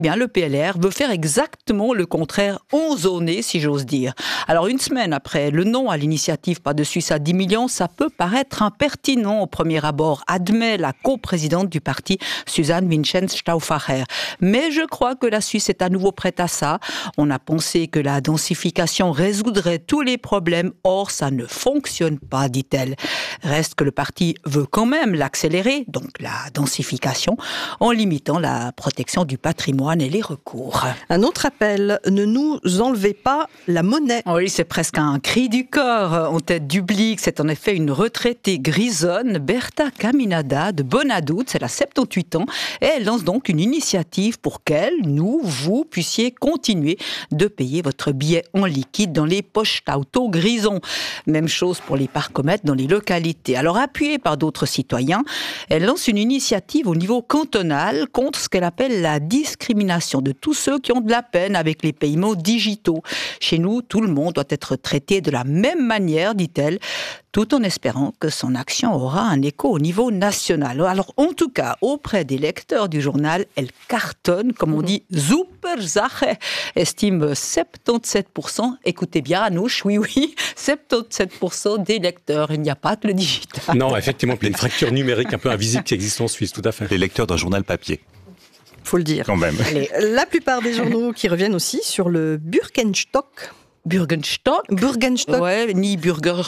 Bien, le PLR veut faire exactement le contraire, enzonner, si j'ose dire. Alors, une semaine après le non à l'initiative Pas de Suisse à 10 millions, ça peut paraître impertinent au premier abord, admet la coprésidente du parti, Suzanne Vincenz-Stauffacher. Mais je crois que la Suisse est à nouveau prête à ça. On a pensé que la densification résoudrait tous les problèmes. Or, ça ne fonctionne pas, dit-elle. Reste que le parti veut quand même l'accélérer, donc la densification, en limitant la protection du patrimoine et les recours. Un autre appel, ne nous enlevez pas la monnaie. Oui, c'est presque un cri du corps. En tête du Blick, c'est en effet une retraitée grisonne, Berta Caminada de Bonadout, elle a 78 ans, et elle lance donc une initiative pour qu'elle, nous, vous, puissiez continuer de payer votre billet en liquide dans les poches auto grisons. Même chose pour les parcomètres dans les localités. Alors, appuyée par d'autres citoyens, elle lance une initiative au niveau cantonal contre ce qu'elle appelle la discrimination de tous ceux qui ont de la peine avec les paiements digitaux. Chez nous, tout le monde doit être traité de la même manière, dit-elle, tout en espérant que son action aura un écho au niveau national. Alors, en tout cas, auprès des lecteurs du journal, elle cartonne, comme on dit, super Sache, estime 77%. Écoutez bien, Anouche, oui, 77% des lecteurs. Il n'y a pas que le digital. Non, effectivement, il y a une fracture numérique un peu invisible qui existe en Suisse, tout à fait. Les lecteurs d'un journal papier. Faut le dire. Quand même. La plupart des journaux qui reviennent aussi sur le Bürgenstock. Bürgenstock. Ouais, ni burger,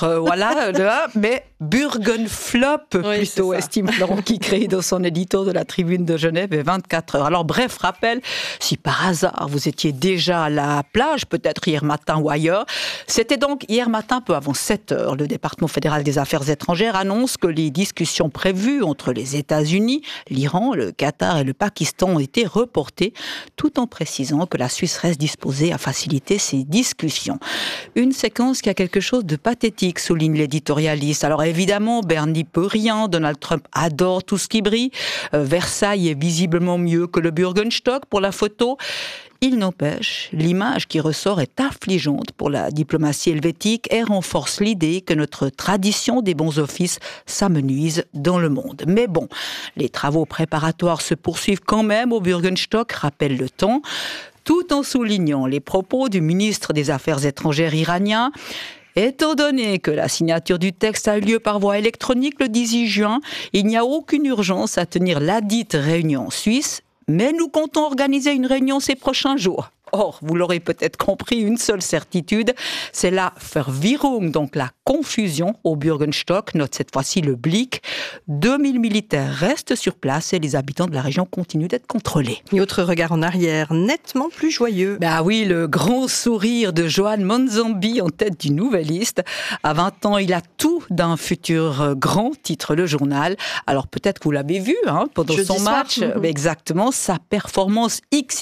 mais Bürgenflop, plutôt, estime Florent qui crée dans son édito de la Tribune de Genève et 24 heures. Alors, bref, rappel, si par hasard vous étiez déjà à la plage, peut-être hier matin ou ailleurs, c'était donc hier matin, peu avant 7 heures, le département fédéral des affaires étrangères annonce que les discussions prévues entre les États-Unis, l'Iran, le Qatar et le Pakistan ont été reportées, tout en précisant que la Suisse reste disposée à faciliter ces discussions. Une séquence qui a quelque chose de pathétique, souligne l'éditorialiste. Alors évidemment, Bern n'y peut rien, Donald Trump adore tout ce qui brille, Versailles est visiblement mieux que le Bürgenstock pour la photo. Il n'empêche, l'image qui ressort est affligeante pour la diplomatie helvétique et renforce l'idée que notre tradition des bons offices s'amenuise dans le monde. Mais bon, les travaux préparatoires se poursuivent quand même au Bürgenstock, rappelle le temps, tout en soulignant les propos du ministre des Affaires étrangères iranien. Étant donné que la signature du texte a eu lieu par voie électronique le 18 juin, il n'y a aucune urgence à tenir ladite réunion en Suisse, mais nous comptons organiser une réunion ces prochains jours. Or, vous l'aurez peut-être compris, une seule certitude, c'est la Verwirrung, donc la confusion au Bürgenstock, note cette fois-ci le Blick. 2000 militaires restent sur place et les habitants de la région continuent d'être contrôlés. Et autre regard en arrière, nettement plus joyeux. Oui, le grand sourire de Johan Monzambi en tête du Nouvelliste. À 20 ans, il a tout d'un futur grand, titre le journal. Alors peut-être que vous l'avez vu pendant son match. Exactement, sa performance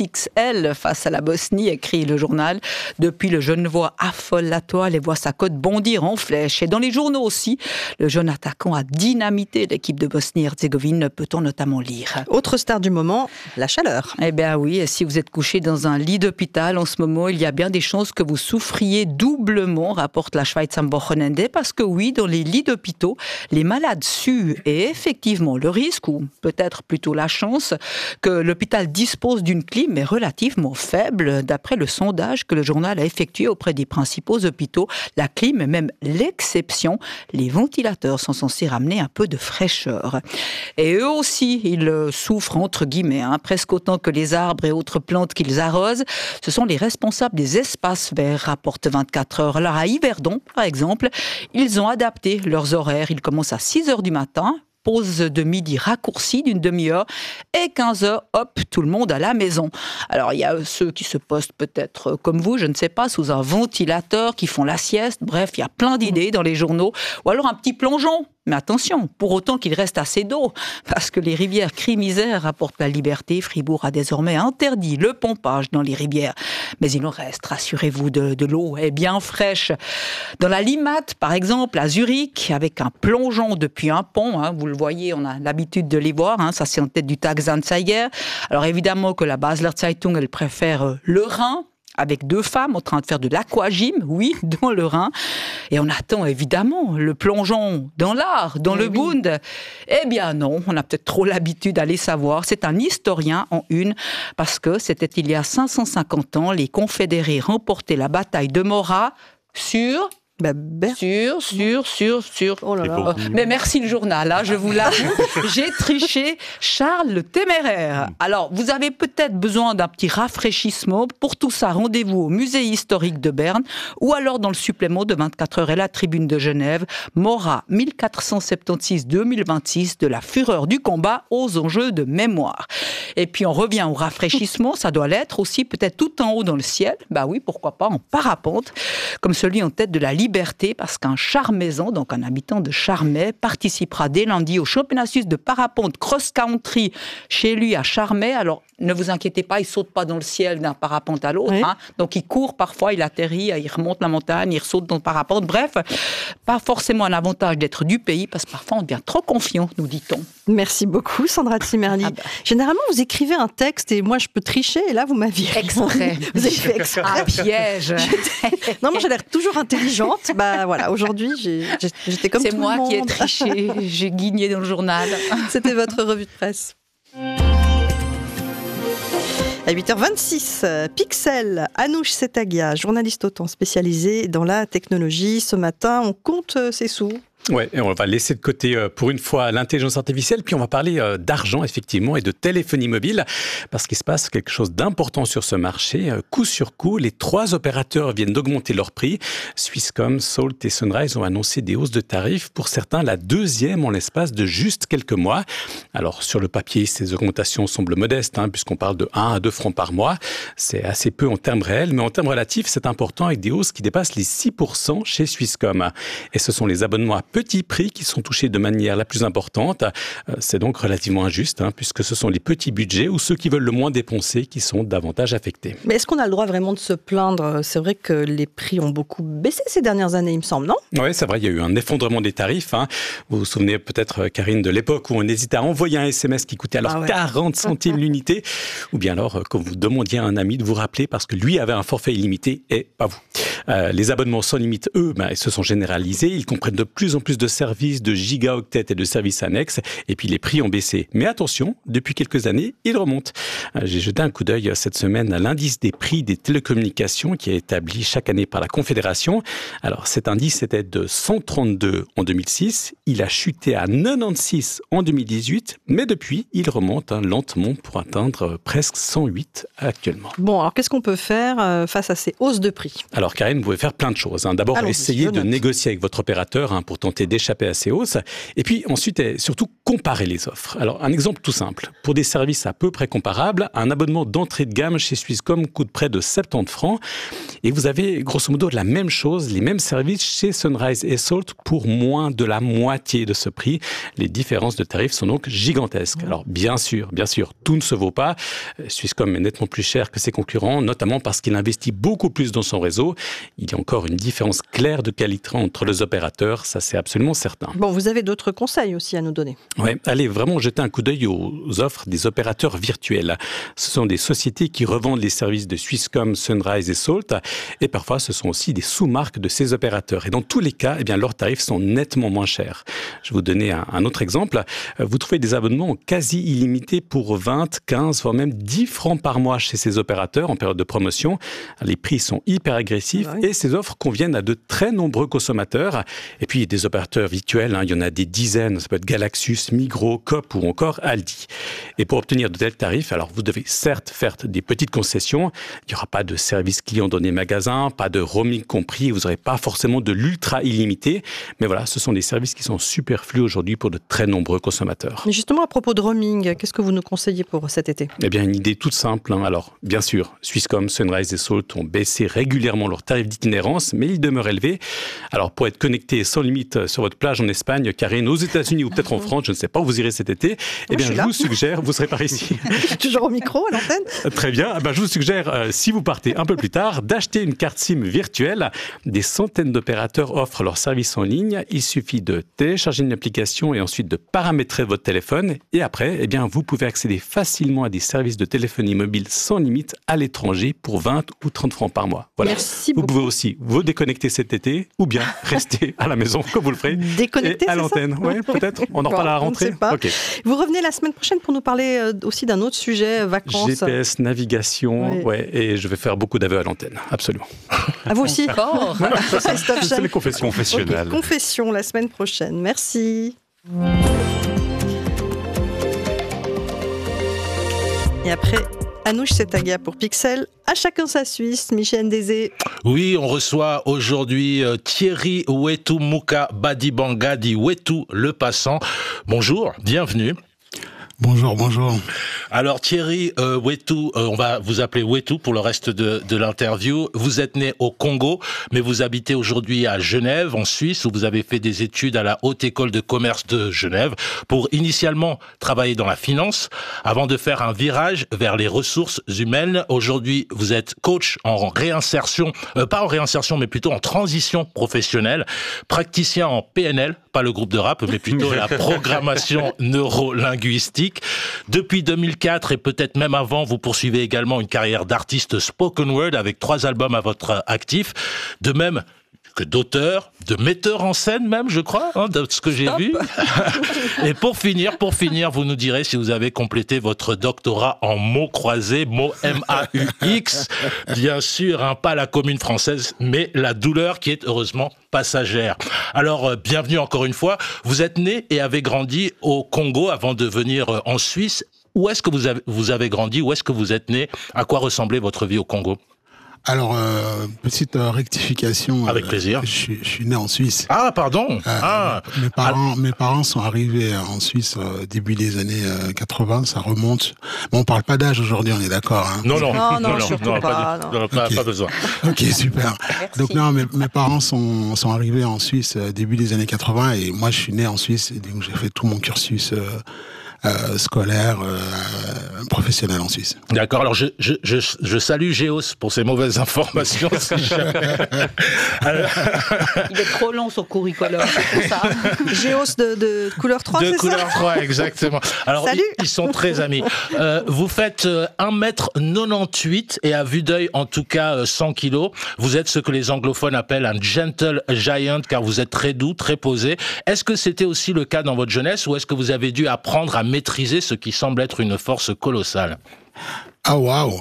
XXL face à la Bosnie, écrit le journal. Depuis, le Genevois affole la toile et voit sa cote bondir en flèche. Et dans les journaux aussi, le jeune attaquant a dynamité l'équipe de Bosnie-Herzégovine, peut-on notamment lire. Autre star du moment, la chaleur. Eh bien oui, et si vous êtes couché dans un lit d'hôpital en ce moment, il y a bien des chances que vous souffriez doublement, rapporte la Schweiz am Wochenende, parce que oui, dans les lits d'hôpitaux, les malades suent. Et effectivement, le risque, ou peut-être plutôt la chance, que l'hôpital dispose d'une clim est relativement faible, d'après le sondage que le journal a effectué auprès des principaux hôpitaux. La clim est même l'exception. Les ventilateurs sont censés ramener un peu de fraîcheur. Et eux aussi, ils souffrent entre guillemets, presque autant que les arbres et autres plantes qu'ils arrosent. Ce sont les responsables des espaces verts, rapporte 24 heures. Alors à Yverdon, par exemple, ils ont adapté leurs horaires. Ils commencent à 6 heures du matin, pause de midi raccourcie d'une demi-heure, et 15 heures, hop, tout le monde à la maison. Alors, il y a ceux qui se postent peut-être comme vous, je ne sais pas, sous un ventilateur, qui font la sieste. Bref, il y a plein d'idées dans les journaux. Ou alors un petit plongeon. Mais attention, pour autant qu'il reste assez d'eau, parce que les rivières crient misère, rapporte La Liberté. Fribourg a désormais interdit le pompage dans les rivières. Mais il en reste, rassurez-vous, de l'eau est bien fraîche. Dans la Limmat, par exemple, à Zurich, avec un plongeon depuis un pont, vous le voyez, on a l'habitude de les voir, ça c'est en tête du Tagesanzeiger. Alors évidemment que la Basler Zeitung, elle préfère le Rhin avec 2 femmes en train de faire de l'aquagym, oui, dans le Rhin. Et on attend évidemment le plongeon dans l'art, dans le Bund. Eh bien non, on a peut-être trop l'habitude d'aller savoir. C'est un historien en une, parce que c'était il y a 550 ans, les confédérés remportaient la bataille de Morat sur... Sur. Oh là là. Mais merci le journal, hein, je vous l'avoue. J'ai triché. Charles le Téméraire. Alors, vous avez peut-être besoin d'un petit rafraîchissement. Pour tout ça, rendez-vous au musée historique de Berne ou alors dans le supplément de 24 heures et la Tribune de Genève. Morat 1476-2026, de la fureur du combat aux enjeux de mémoire. Et puis, on revient au rafraîchissement. Ça doit l'être aussi peut-être tout en haut dans le ciel. Bah oui, pourquoi pas, en parapente, comme celui en tête de la Liberté, parce qu'un Charmaisan, donc un habitant de Charmey, participera dès lundi au championnat suisse de parapente cross-country chez lui à Charmey. Alors, ne vous inquiétez pas, il ne saute pas dans le ciel d'un parapente à l'autre. Oui. Hein. Donc, il court parfois, il atterrit, il remonte la montagne, il saute dans le parapente. Bref, pas forcément un avantage d'être du pays, parce que parfois, on devient trop confiant, nous dit-on. Merci beaucoup, Sandra Zimmerli. Généralement, vous écrivez un texte et moi, je peux tricher. Et là, vous m'avez exprès. Vous avez fait exprès. Un piège. Non, moi, j'ai l'air toujours intelligente. Bah voilà, aujourd'hui, j'étais comme tout le monde. C'est moi qui ai triché. J'ai guigné dans le journal. C'était votre revue de presse. À 8h26, Pixel, Anouche Setagia, journaliste au temps spécialisée dans la technologie. Ce matin, on compte ses sous. Ouais, et on va laisser de côté pour une fois l'intelligence artificielle, puis on va parler d'argent effectivement et de téléphonie mobile, parce qu'il se passe quelque chose d'important sur ce marché. Coup sur coup, les 3 opérateurs viennent d'augmenter leur prix. Swisscom, Salt et Sunrise ont annoncé des hausses de tarifs, pour certains la 2e en l'espace de juste quelques mois. Alors sur le papier, ces augmentations semblent modestes, puisqu'on parle de 1 à 2 francs par mois. C'est assez peu en termes réels, mais en termes relatifs, c'est important, avec des hausses qui dépassent les 6% chez Swisscom. Et ce sont les abonnements à petits prix qui sont touchés de manière la plus importante. C'est donc relativement injuste, puisque ce sont les petits budgets ou ceux qui veulent le moins dépenser qui sont davantage affectés. Mais est-ce qu'on a le droit vraiment de se plaindre ? C'est vrai que les prix ont beaucoup baissé ces dernières années, il me semble, non ? Oui, c'est vrai, il y a eu un effondrement des tarifs. Vous vous souvenez peut-être, Karine, de l'époque où on hésitait à envoyer un SMS qui coûtait alors 40 centimes l'unité, ou bien alors quand vous demandiez à un ami de vous rappeler parce que lui avait un forfait illimité et pas vous. Les abonnements sans limite, eux, ils se sont généralisés. Ils comprennent de plus en plus de services, de gigaoctets et de services annexes. Et puis les prix ont baissé. Mais attention, depuis quelques années, ils remontent. J'ai jeté un coup d'œil cette semaine à l'indice des prix des télécommunications qui est établi chaque année par la Confédération. Alors cet indice était de 132 en 2006. Il a chuté à 96 en 2018. Mais depuis, il remonte lentement pour atteindre presque 108 actuellement. Bon, alors qu'est-ce qu'on peut faire face à ces hausses de prix ? Alors Karine, vous pouvez faire plein de choses. D'abord, essayer de négocier avec votre opérateur pour tenter d'échapper à ces hausses. Et puis ensuite, et surtout, comparer les offres. Alors un exemple tout simple. Pour des services à peu près comparables, un abonnement d'entrée de gamme chez Swisscom coûte près de 70 francs. Et vous avez grosso modo la même chose, les mêmes services chez Sunrise et Salt pour moins de la moitié de ce prix. Les différences de tarifs sont donc gigantesques. Alors bien sûr, tout ne se vaut pas. Swisscom est nettement plus cher que ses concurrents, notamment parce qu'il investit beaucoup plus dans son réseau. Il y a encore une différence claire de qualité entre les opérateurs, ça c'est absolument certain. Bon, vous avez d'autres conseils aussi à nous donner. Oui, allez vraiment jeter un coup d'œil aux offres des opérateurs virtuels. Ce sont des sociétés qui revendent les services de Swisscom, Sunrise et Salt, et parfois ce sont aussi des sous-marques de ces opérateurs. Et dans tous les cas, leurs tarifs sont nettement moins chers. Je vais vous donner un autre exemple. Vous trouvez des abonnements quasi illimités pour 20, 15, voire même 10 francs par mois chez ces opérateurs en période de promotion. Les prix sont hyper agressifs et ces offres conviennent à de très nombreux consommateurs. Et puis des opérateurs virtuels, il y en a des dizaines, ça peut être Galaxus, Migros, Coop ou encore Aldi. Et pour obtenir de tels tarifs, alors vous devez certes faire des petites concessions, il n'y aura pas de service client dans les magasins, pas de roaming compris, vous n'aurez pas forcément de l'ultra illimité, mais voilà, ce sont des services qui sont superflus aujourd'hui pour de très nombreux consommateurs. Mais justement, à propos de roaming, qu'est-ce que vous nous conseillez pour cet été ? Une idée toute simple. Alors, bien sûr, Swisscom, Sunrise et Salt ont baissé régulièrement leurs tarifs tarif d'itinérance, mais il demeure élevé. Alors, pour être connecté sans limite sur votre plage en Espagne, Karine, aux États-Unis ou peut-être en France, je ne sais pas où vous irez cet été, eh bien, je vous suggère, vous serez par ici. Je suis toujours au micro, à l'antenne. Très bien. Je vous suggère, si vous partez un peu plus tard, d'acheter une carte SIM virtuelle. Des centaines d'opérateurs offrent leurs services en ligne. Il suffit de télécharger une application et ensuite de paramétrer votre téléphone. Et après, eh bien, vous pouvez accéder facilement à des services de téléphonie mobile sans limite à l'étranger pour 20 ou 30 francs par mois. Voilà. Merci vous beaucoup. pouvez aussi vous déconnecter cet été ou bien rester à la maison comme vous le ferez. Déconnecter, à l'antenne. Oui, peut-être. On en reparle à la rentrée. Je ne sais pas. Okay. Vous revenez la semaine prochaine pour nous parler aussi d'un autre sujet, vacances. GPS, navigation, et je vais faire beaucoup d'aveux à l'antenne, absolument. À vous aussi. D'accord. C'est les confessions. Confessionnelles. Okay. Confession la semaine prochaine. Merci. Et après, Anouche Setagia pour Pixel. À chacun sa Suisse, Michel Ndézé. Oui, on reçoit aujourd'hui Thierry Wetu Muka Badibanga dit Wetu le passant. Bonjour, bienvenue. Bonjour, bonjour. Alors Thierry Wetu, on va vous appeler Wetu pour le reste de l'interview. Vous êtes né au Congo, mais vous habitez aujourd'hui à Genève, en Suisse, où vous avez fait des études à la Haute École de Commerce de Genève pour initialement travailler dans la finance, avant de faire un virage vers les ressources humaines. Aujourd'hui, vous êtes coach en réinsertion, pas en réinsertion, mais plutôt en transition professionnelle, praticien en PNL, pas le groupe de rap, mais plutôt la programmation neuro-linguistique. Depuis 2004 et peut-être même avant, vous poursuivez également une carrière d'artiste spoken word avec 3 albums à votre actif. De même que d'auteur, de metteur en scène même, je crois, de ce que j'ai vu. Et pour finir, vous nous direz si vous avez complété votre doctorat en mots croisés, mots M-A-U-X. Bien sûr, pas la commune française, mais la douleur qui est heureusement passagère. Alors, bienvenue encore une fois. Vous êtes né et avez grandi au Congo avant de venir en Suisse. Où est-ce que vous avez grandi? Où est-ce que vous êtes né? À quoi ressemblait votre vie au Congo? Alors, petite rectification. Avec plaisir. Je suis né en Suisse. Ah, pardon. Mes parents sont arrivés en Suisse début des années 80, ça remonte. Bon, on parle pas d'âge aujourd'hui, on est d'accord. Hein. Non, pas besoin. Ok, super. Merci. Donc non, mes parents sont arrivés en Suisse début des années 80 et moi je suis né en Suisse et donc j'ai fait tout mon cursus scolaire, professionnel en Suisse. D'accord, alors je salue Géos pour ces mauvaises informations. Il est trop long son curriculum, c'est pour ça. Géos de couleur 3, c'est ça? De couleur 3, exactement. Alors, salut. ils sont très amis. Vous faites 1m98 et à vue d'œil, en tout cas 100 kilos. Vous êtes ce que les anglophones appellent un gentle giant, car vous êtes très doux, très posé. Est-ce que c'était aussi le cas dans votre jeunesse ou est-ce que vous avez dû apprendre à maîtriser ce qui semble être une force colossale? Ah, waouh.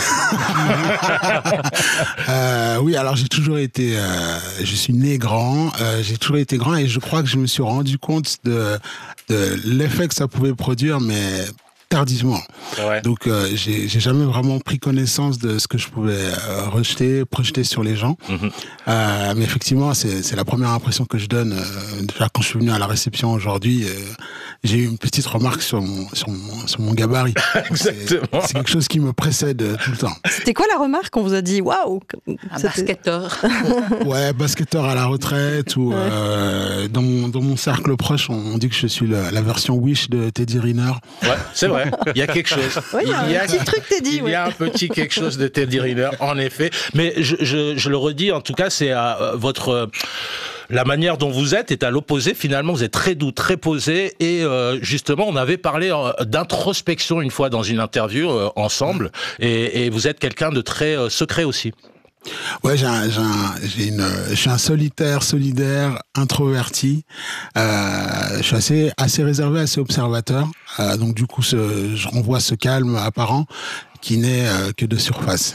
Oui, alors j'ai toujours été, je suis né grand, j'ai toujours été grand et je crois que je me suis rendu compte de l'effet que ça pouvait produire, mais tardivement. Ouais. Donc j'ai jamais vraiment pris connaissance de ce que je pouvais projeter sur les gens. Mais effectivement, c'est la première impression que je donne. Déjà quand je suis venu à la réception aujourd'hui, j'ai eu une petite remarque sur mon gabarit. Exactement. C'est quelque chose qui me précède tout le temps. C'était quoi la remarque? On vous a dit waouh? Un basketteur. Ouais, basketteur à la retraite ou dans mon cercle proche, on dit que je suis la version Wish de Teddy Riner. Ouais, c'est vrai. Il y a quelque chose. Oui, il y a un petit truc Teddy. Il y a un petit quelque chose de Teddy Riner, en effet. Mais je le redis, en tout cas, c'est la manière dont vous êtes est à l'opposé. Finalement, vous êtes très doux, très posé. Et justement, on avait parlé d'introspection une fois dans une interview ensemble. Et vous êtes quelqu'un de très secret aussi. Ouais, je suis un solitaire, solidaire, introverti. Je suis assez réservé, assez observateur. Donc du coup, je renvoie ce calme apparent qui n'est que de surface.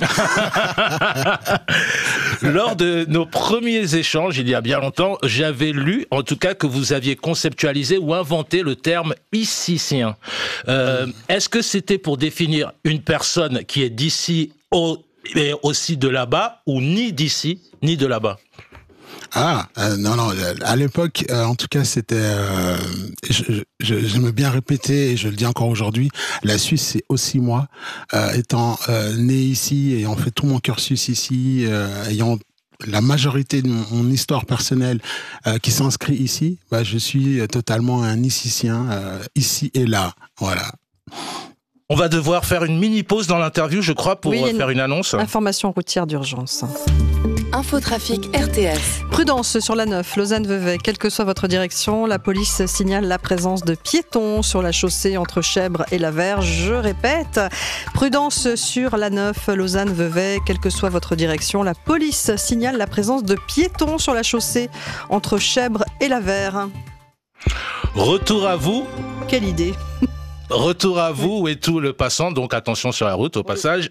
Lors de nos premiers échanges, il y a bien longtemps, j'avais lu, en tout cas, que vous aviez conceptualisé ou inventé le terme icicien. Est-ce que c'était pour définir une personne qui est d'ici et aussi de là-bas, ou ni d'ici, ni de là-bas? Non, à l'époque, en tout cas, c'était, j'aime bien répéter, et je le dis encore aujourd'hui, la Suisse, c'est aussi moi, étant né ici, ayant fait tout mon cursus ici, ayant la majorité de mon histoire personnelle qui s'inscrit ici, je suis totalement un icicien, ici et là. Voilà. On va devoir faire une mini pause dans l'interview, je crois, pour faire une annonce. Information routière d'urgence. Infotrafic RTS. Prudence sur la 9, Lausanne-Vevey. Quelle que soit votre direction, la police signale la présence de piétons sur la chaussée entre Chèvres et la Verge. Je répète, prudence sur la 9, Lausanne-Vevey. Quelle que soit votre direction, la police signale la présence de piétons sur la chaussée entre Chèvres et la Verge. Retour à vous. Quelle idée! Retour à vous et tout le passant, donc attention sur la route au passage.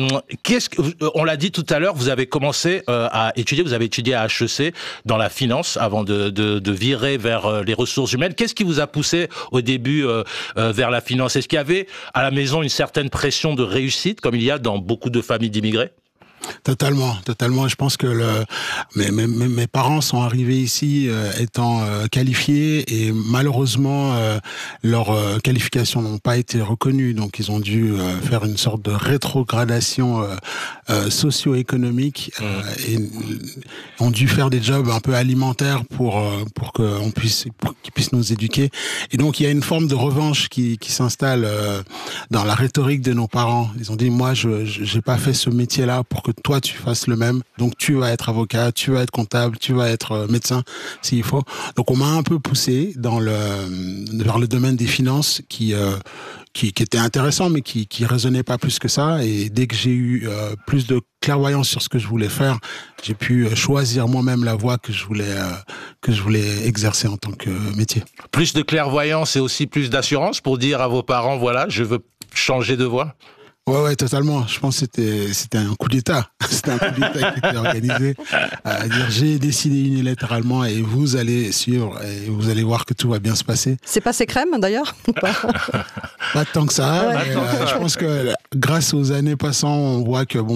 On l'a dit tout à l'heure, vous avez commencé à étudier, vous avez étudié à HEC dans la finance avant de virer vers les ressources humaines. Qu'est-ce qui vous a poussé au début vers la finance? Est-ce qu'il y avait à la maison une certaine pression de réussite, comme il y a dans beaucoup de familles d'immigrés? Totalement. Je pense que mes parents sont arrivés ici étant qualifiés et malheureusement leurs qualifications n'ont pas été reconnues, donc ils ont dû faire une sorte de rétrogradation socio-économique et ont dû faire des jobs un peu alimentaires pour qu'ils puissent nous éduquer. Et donc il y a une forme de revanche qui s'installe dans la rhétorique de nos parents. Ils ont dit moi j'ai pas fait ce métier-là pour que toi tu fasses le même, donc tu vas être avocat, tu vas être comptable, tu vas être médecin s'il faut. Donc on m'a un peu poussé vers le domaine des finances qui était intéressant mais qui résonnait pas plus que ça, et dès que j'ai eu plus de clairvoyance sur ce que je voulais faire, j'ai pu choisir moi-même la voie que je voulais exercer en tant que métier. Plus de clairvoyance et aussi plus d'assurance pour dire à vos parents voilà, je veux changer de voie. Ouais, totalement. Je pense que c'était un coup d'État. C'était un coup d'État qui était organisé. À dire, j'ai décidé unilatéralement et vous allez suivre et vous allez voir que tout va bien se passer. C'est pas ses crèmes d'ailleurs? Pas tant que ça. Ouais. Je pense que grâce aux années passant, on voit que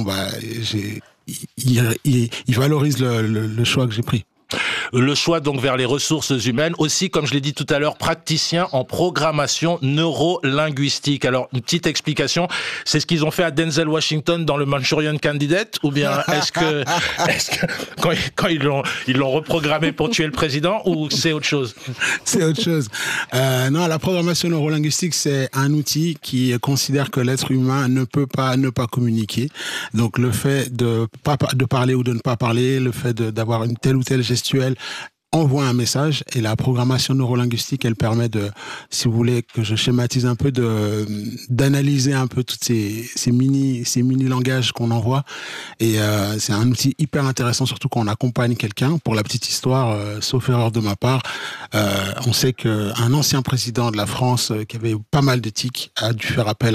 il valorise le choix que j'ai pris. Le choix donc vers les ressources humaines, aussi comme je l'ai dit tout à l'heure, praticien en programmation neurolinguistique. Alors une petite explication, c'est ce qu'ils ont fait à Denzel Washington dans le Manchurian Candidate, ou bien est-ce que quand ils l'ont reprogrammé pour tuer le président, ou c'est autre chose? C'est autre chose. Non, la programmation neurolinguistique, c'est un outil qui considère que l'être humain ne peut pas ne pas communiquer. Donc le fait de parler ou de ne pas parler, le fait d'avoir une telle ou telle gestuelle envoie un message, et la programmation neurolinguistique, elle permet de, si vous voulez que je schématise un peu, d'analyser un peu toutes ces mini langages qu'on envoie, et c'est un outil hyper intéressant, surtout quand on accompagne quelqu'un. Pour la petite histoire, sauf erreur de ma part, on sait qu'un ancien président de la France qui avait pas mal de tics a dû faire appel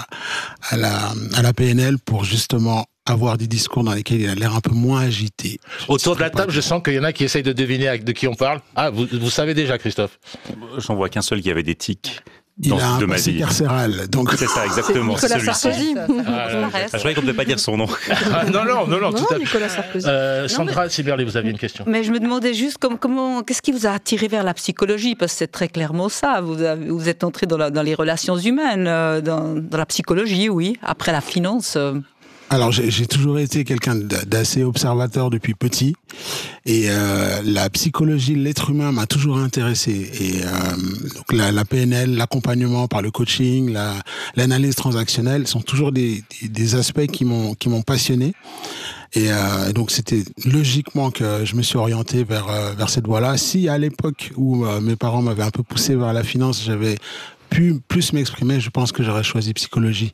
à la PNL pour justement avoir des discours dans lesquels il a l'air un peu moins agité. Autour de la table, je sens qu'il y en a qui essayent de deviner de qui on parle. Ah, vous savez déjà, Christophe? J'en vois qu'un seul qui avait des tics. Il a un passé carcéral, donc c'est ça exactement. Nicolas Sarkozy. Je croyais qu'on ne devait pas dire son nom. Non, tout à Nicolas Sarkozy. Sandra Siberli, vous aviez une question. Mais je me demandais juste qu'est-ce qui vous a attiré vers la psychologie, parce que c'est très clairement ça. Vous êtes entré dans les relations humaines, dans la psychologie, oui. Après la finance. Alors j'ai toujours été quelqu'un d'assez observateur depuis petit, et la psychologie de l'être humain m'a toujours intéressé, et donc la PNL, l'accompagnement par le coaching, l'analyse transactionnelle sont toujours des aspects qui m'ont passionné. Et donc c'était logiquement que je me suis orienté vers cette voie-là. Si à l'époque où mes parents m'avaient un peu poussé vers la finance, j'avais pu plus m'exprimer, je pense que j'aurais choisi psychologie.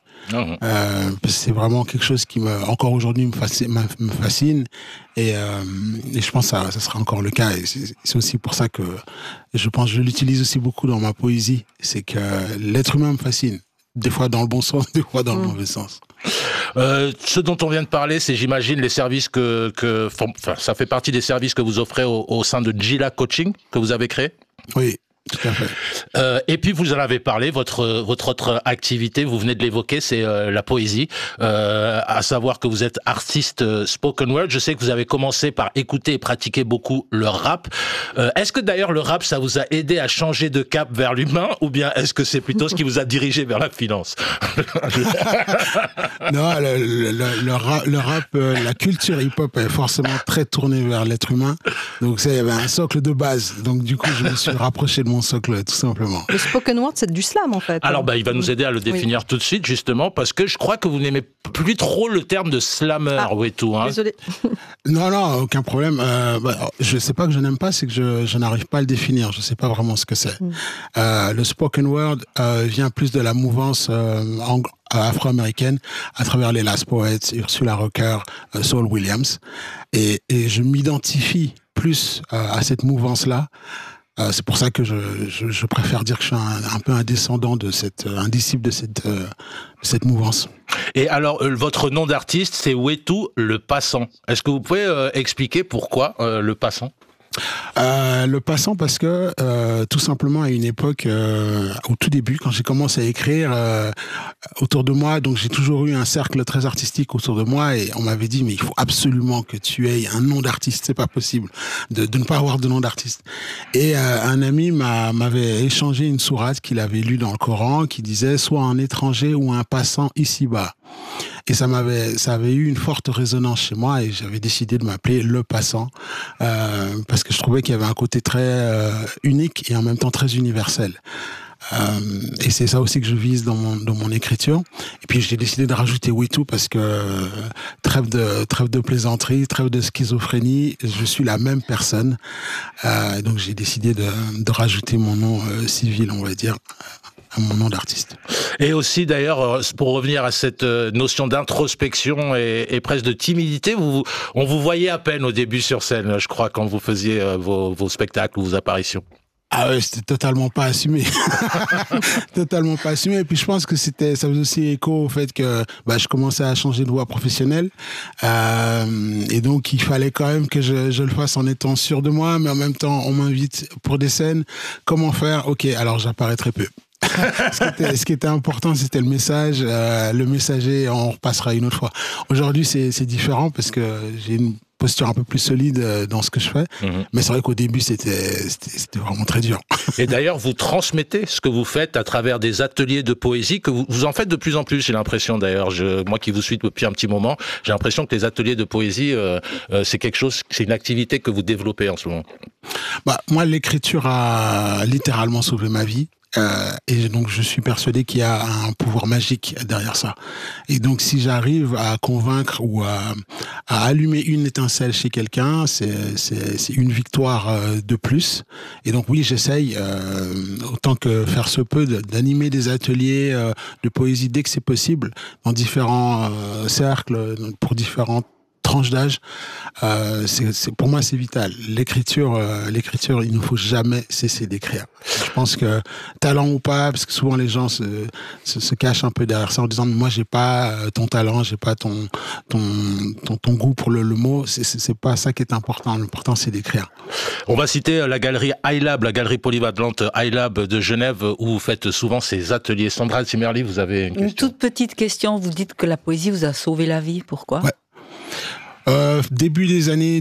C'est vraiment quelque chose qui encore aujourd'hui me fascine, et je pense que ça sera encore le cas, et c'est aussi pour ça que je pense que je l'utilise aussi beaucoup dans ma poésie. C'est que l'être humain me fascine, des fois dans le bon sens, des fois dans le mauvais sens. Ce dont on vient de parler, c'est, j'imagine, les services ça fait partie des services que vous offrez au sein de Gila Coaching, que vous avez créé? Oui. Tout à fait. Et puis vous en avez parlé, votre autre activité, vous venez de l'évoquer, c'est la poésie, à savoir que vous êtes artiste spoken word. Je sais que vous avez commencé par écouter et pratiquer beaucoup le rap. Est-ce que d'ailleurs le rap, ça vous a aidé à changer de cap vers l'humain, ou bien est-ce que c'est plutôt ce qui vous a dirigé vers la finance? Non, le rap, la culture hip-hop est forcément très tournée vers l'être humain. Donc il y avait un socle de base. Donc du coup, je me suis rapproché de mon socle, tout simplement. Le spoken word, c'est du slam, en fait. Alors, il va nous aider à le définir tout de suite, justement, parce que je crois que vous n'aimez plus trop le terme de slammer, tout. Hein. Désolé. Non, aucun problème. Je sais pas que je n'aime pas, c'est que je n'arrive pas à le définir. Je sais pas vraiment ce que c'est. Le spoken word vient plus de la mouvance afro-américaine à travers les Last Poets, Ursula Rucker, Saul Williams. Et je m'identifie plus à cette mouvance-là. C'est pour ça que je préfère dire que je suis un peu un descendant un disciple de cette mouvance. Et alors, votre nom d'artiste, c'est Wetu le Passant. Est-ce que vous pouvez expliquer pourquoi le Passant? Le Passant, parce que tout simplement à une époque, au tout début, quand j'ai commencé à écrire autour de moi, donc j'ai toujours eu un cercle très artistique autour de moi, et on m'avait dit mais il faut absolument que tu aies un nom d'artiste, c'est pas possible de ne pas avoir de nom d'artiste. Et un ami m'avait échangé une sourate qu'il avait lue dans le Coran qui disait soit un étranger ou un passant ici-bas. Et ça avait eu une forte résonance chez moi, et j'avais décidé de m'appeler Le Passant, parce que je trouvais qu'il y avait un côté très unique et en même temps très universel. Et c'est ça aussi que je vise dans mon écriture. Et puis j'ai décidé de rajouter Wetu parce que trêve de plaisanterie, trêve de schizophrénie, je suis la même personne. Donc j'ai décidé de rajouter mon nom civil, on va dire, à mon nom d'artiste. Et aussi d'ailleurs, pour revenir à cette notion d'introspection et presque de timidité, on vous voyait à peine au début sur scène, je crois, quand vous faisiez vos spectacles ou vos apparitions. Ah ouais, c'était totalement pas assumé. Totalement pas assumé. Et puis je pense que ça faisait aussi écho au fait que je commençais à changer de voie professionnelle. Et donc il fallait quand même que je le fasse en étant sûr de moi, mais en même temps on m'invite pour des scènes. Comment faire? Ok, alors j'apparais très peu. Ce qui était important, c'était le message. Le messager, on repassera une autre fois. Aujourd'hui, c'est différent parce que j'ai une posture un peu plus solide dans ce que je fais. Mais c'est vrai qu'au début, c'était vraiment très dur. Et d'ailleurs, vous transmettez ce que vous faites à travers des ateliers de poésie que vous en faites de plus en plus, j'ai l'impression d'ailleurs. Moi qui vous suis depuis un petit moment, j'ai l'impression que les ateliers de poésie, c'est une activité que vous développez en ce moment. Moi, l'écriture a littéralement sauvé ma vie. Et donc je suis persuadé qu'il y a un pouvoir magique derrière ça. Et donc si j'arrive à convaincre ou à allumer une étincelle chez quelqu'un, c'est une victoire de plus. Et donc oui, j'essaye autant que faire se peut d'animer des ateliers de poésie dès que c'est possible dans différents cercles, pour différentes tranches d'âge. Pour moi, c'est vital. L'écriture, il ne faut jamais cesser d'écrire. Je pense que talent ou pas, parce que souvent les gens se cachent un peu derrière ça en disant moi j'ai pas ton talent, j'ai pas ton goût pour le mot. C'est pas ça qui est important. L'important c'est d'écrire. On va citer la galerie iLab, la galerie polyvalente iLab de Genève, où vous faites souvent ces ateliers. Sandra Zimmerli, vous avez une question. Une toute petite question. Vous dites que la poésie vous a sauvé la vie. Pourquoi? Ouais. Début des années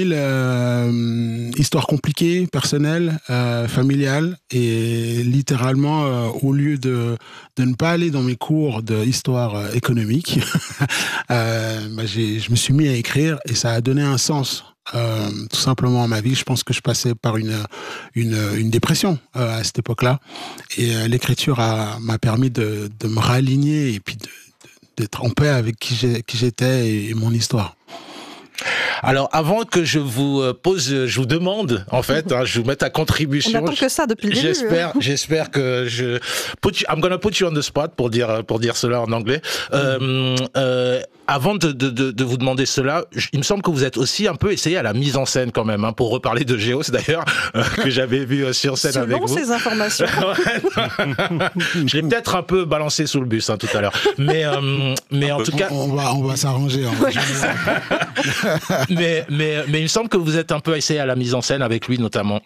2000, histoire compliquée, personnelle, familiale, et littéralement, au lieu de ne pas aller dans mes cours d'histoire économique, je me suis mis à écrire, et ça a donné un sens. Tout simplement à ma vie. Je pense que je passais par une dépression à cette époque-là, et l'écriture m'a permis de me réaligner et puis d'être en paix avec qui j'étais et mon histoire. Alors, avant que je vous demande, en fait, je vous mette à contribution. On n'attend que ça depuis le début. J'espère que I'm gonna put you on the spot pour dire cela en anglais. Avant de vous demander cela, il me semble que vous êtes aussi un peu essayé à la mise en scène quand même, pour reparler de Géos d'ailleurs, que j'avais vu sur scène avec vous. Selon ces informations. Je l'ai peut-être un peu balancé sous le bus tout à l'heure, mais en tout cas, on va s'arranger. mais il me semble que vous êtes un peu essayé à la mise en scène avec lui notamment.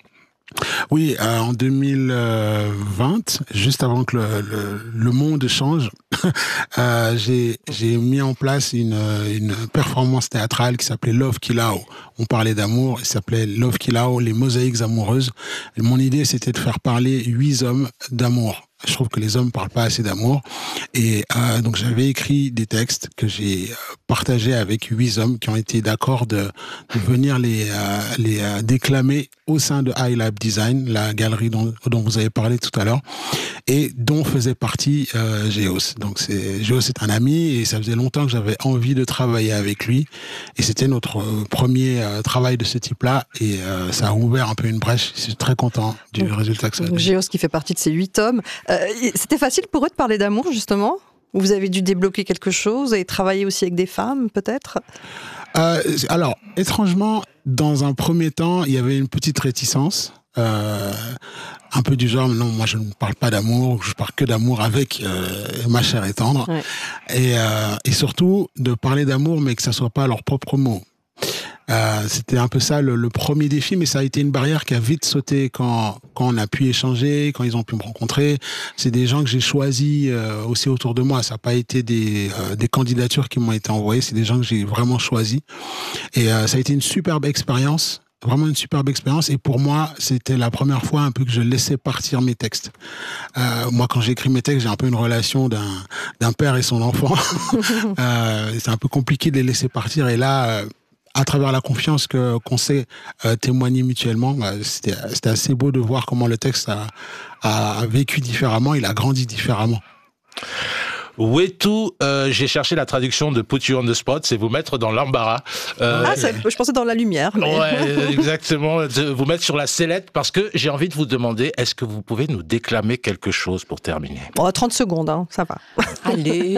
Oui, en 2020, juste avant que le monde change, j'ai mis en place une performance théâtrale qui s'appelait Love Kilao. On parlait d'amour, il s'appelait Love Kilao, les mosaïques amoureuses. Et mon idée, c'était de faire parler 8 hommes d'amour. Je trouve que les hommes parlent pas assez d'amour. Et donc j'avais écrit des textes que j'ai partagés avec 8 hommes qui ont été d'accord de venir les déclamer au sein de iLab Design, la galerie dont vous avez parlé tout à l'heure, et dont faisait partie Géos. Donc Géos est un ami et ça faisait longtemps que j'avais envie de travailler avec lui. Et c'était notre premier travail de ce type-là. Et ça a ouvert un peu une brèche. Je suis très content du résultat que ça a donné. Géos qui fait partie de ces 8 hommes. C'était facile pour eux de parler d'amour, justement ? Ou vous avez dû débloquer quelque chose et travailler aussi avec des femmes, peut-être ? Alors, étrangement, dans un premier temps, il y avait une petite réticence. Un peu du genre, non, moi je ne parle pas d'amour, je parle que d'amour avec ma chère et tendre. Ouais. Et surtout, de parler d'amour, mais que ça soit pas leurs propres mots. C'était un peu ça le premier défi, mais ça a été une barrière qui a vite sauté quand on a pu échanger, quand ils ont pu me rencontrer. C'est des gens que j'ai choisis aussi autour de moi. Ça n'a pas été des candidatures qui m'ont été envoyées, c'est des gens que j'ai vraiment choisis. Et ça a été une superbe expérience. Vraiment une superbe expérience. Et pour moi, c'était la première fois un peu que je laissais partir mes textes. Moi, quand j'écris mes textes, j'ai un peu une relation d'un père et son enfant. C'est un peu compliqué de les laisser partir. Et là, à travers la confiance qu'on s'est témoigner mutuellement, c'était assez beau de voir comment le texte a vécu différemment, il a grandi différemment. Wetu, j'ai cherché la traduction de put you on the spot, c'est vous mettre dans l'embarras. Je pensais dans la lumière. Mais... Ouais, exactement, de vous mettre sur la sellette, parce que j'ai envie de vous demander, est-ce que vous pouvez nous déclamer quelque chose pour terminer ? 30 secondes, hein, ça va. Allez.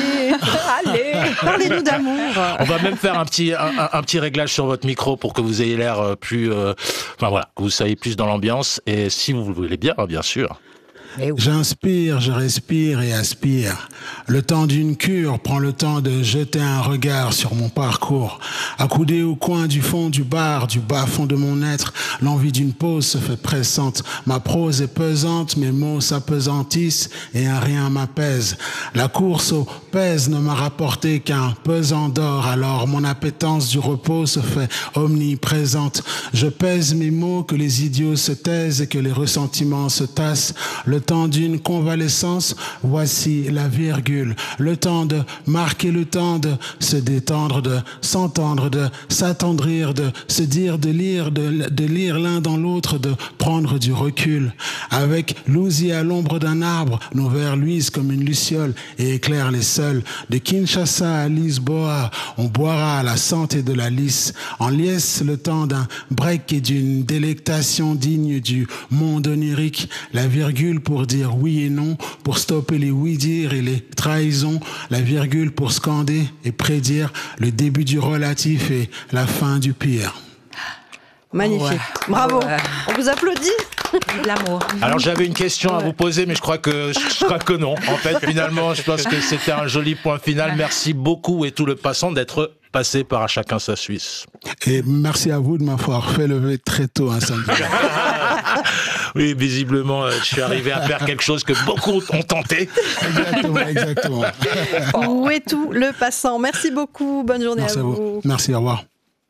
Parlez-nous d'amour. On va même faire un petit réglage sur votre micro pour que vous ayez l'air plus... que vous soyez plus dans l'ambiance, et si vous le voulez bien sûr. J'inspire, je respire et aspire. Le temps d'une cure prend le temps de jeter un regard sur mon parcours. Accoudé au coin du fond du bar, du bas-fond de mon être, l'envie d'une pause se fait pressante. Ma prose est pesante, mes mots s'apesantissent et un rien m'apaise. La course au pèse ne m'a rapporté qu'un pesant d'or, alors mon appétence du repos se fait omniprésente. Je pèse mes mots, que les idiots se taisent et que les ressentiments se tassent. Le temps d'une convalescence, voici la virgule. Le temps de marquer, le temps de se détendre, de s'entendre, de s'attendrir, de se dire, de lire l'un dans l'autre, de prendre du recul. Avec l'ousil à l'ombre d'un arbre, nos vers luisent comme une luciole et éclairent les seuls. De Kinshasa à Lisboa, on boira à la santé de la lice. En liesse le temps d'un break et d'une délectation digne du monde onirique. La virgule pour dire oui et non, pour stopper les oui-dire et les trahisons, la virgule pour scander et prédire le début du relatif et la fin du pire. Magnifique. Ouais. Bravo. Ouais. On vous applaudit. L'amour. Alors j'avais une question à vous poser, mais je crois que non. En fait, finalement, je pense que c'était un joli point final. Merci beaucoup et tout le passant d'être passé par À chacun sa Suisse. Et merci à vous de m'avoir fait lever très tôt un samedi. Oui, visiblement, je suis arrivé à faire quelque chose que beaucoup ont tenté. Exactement. Wetu, le passant. Merci beaucoup. Bonne journée à vous. Merci, au revoir.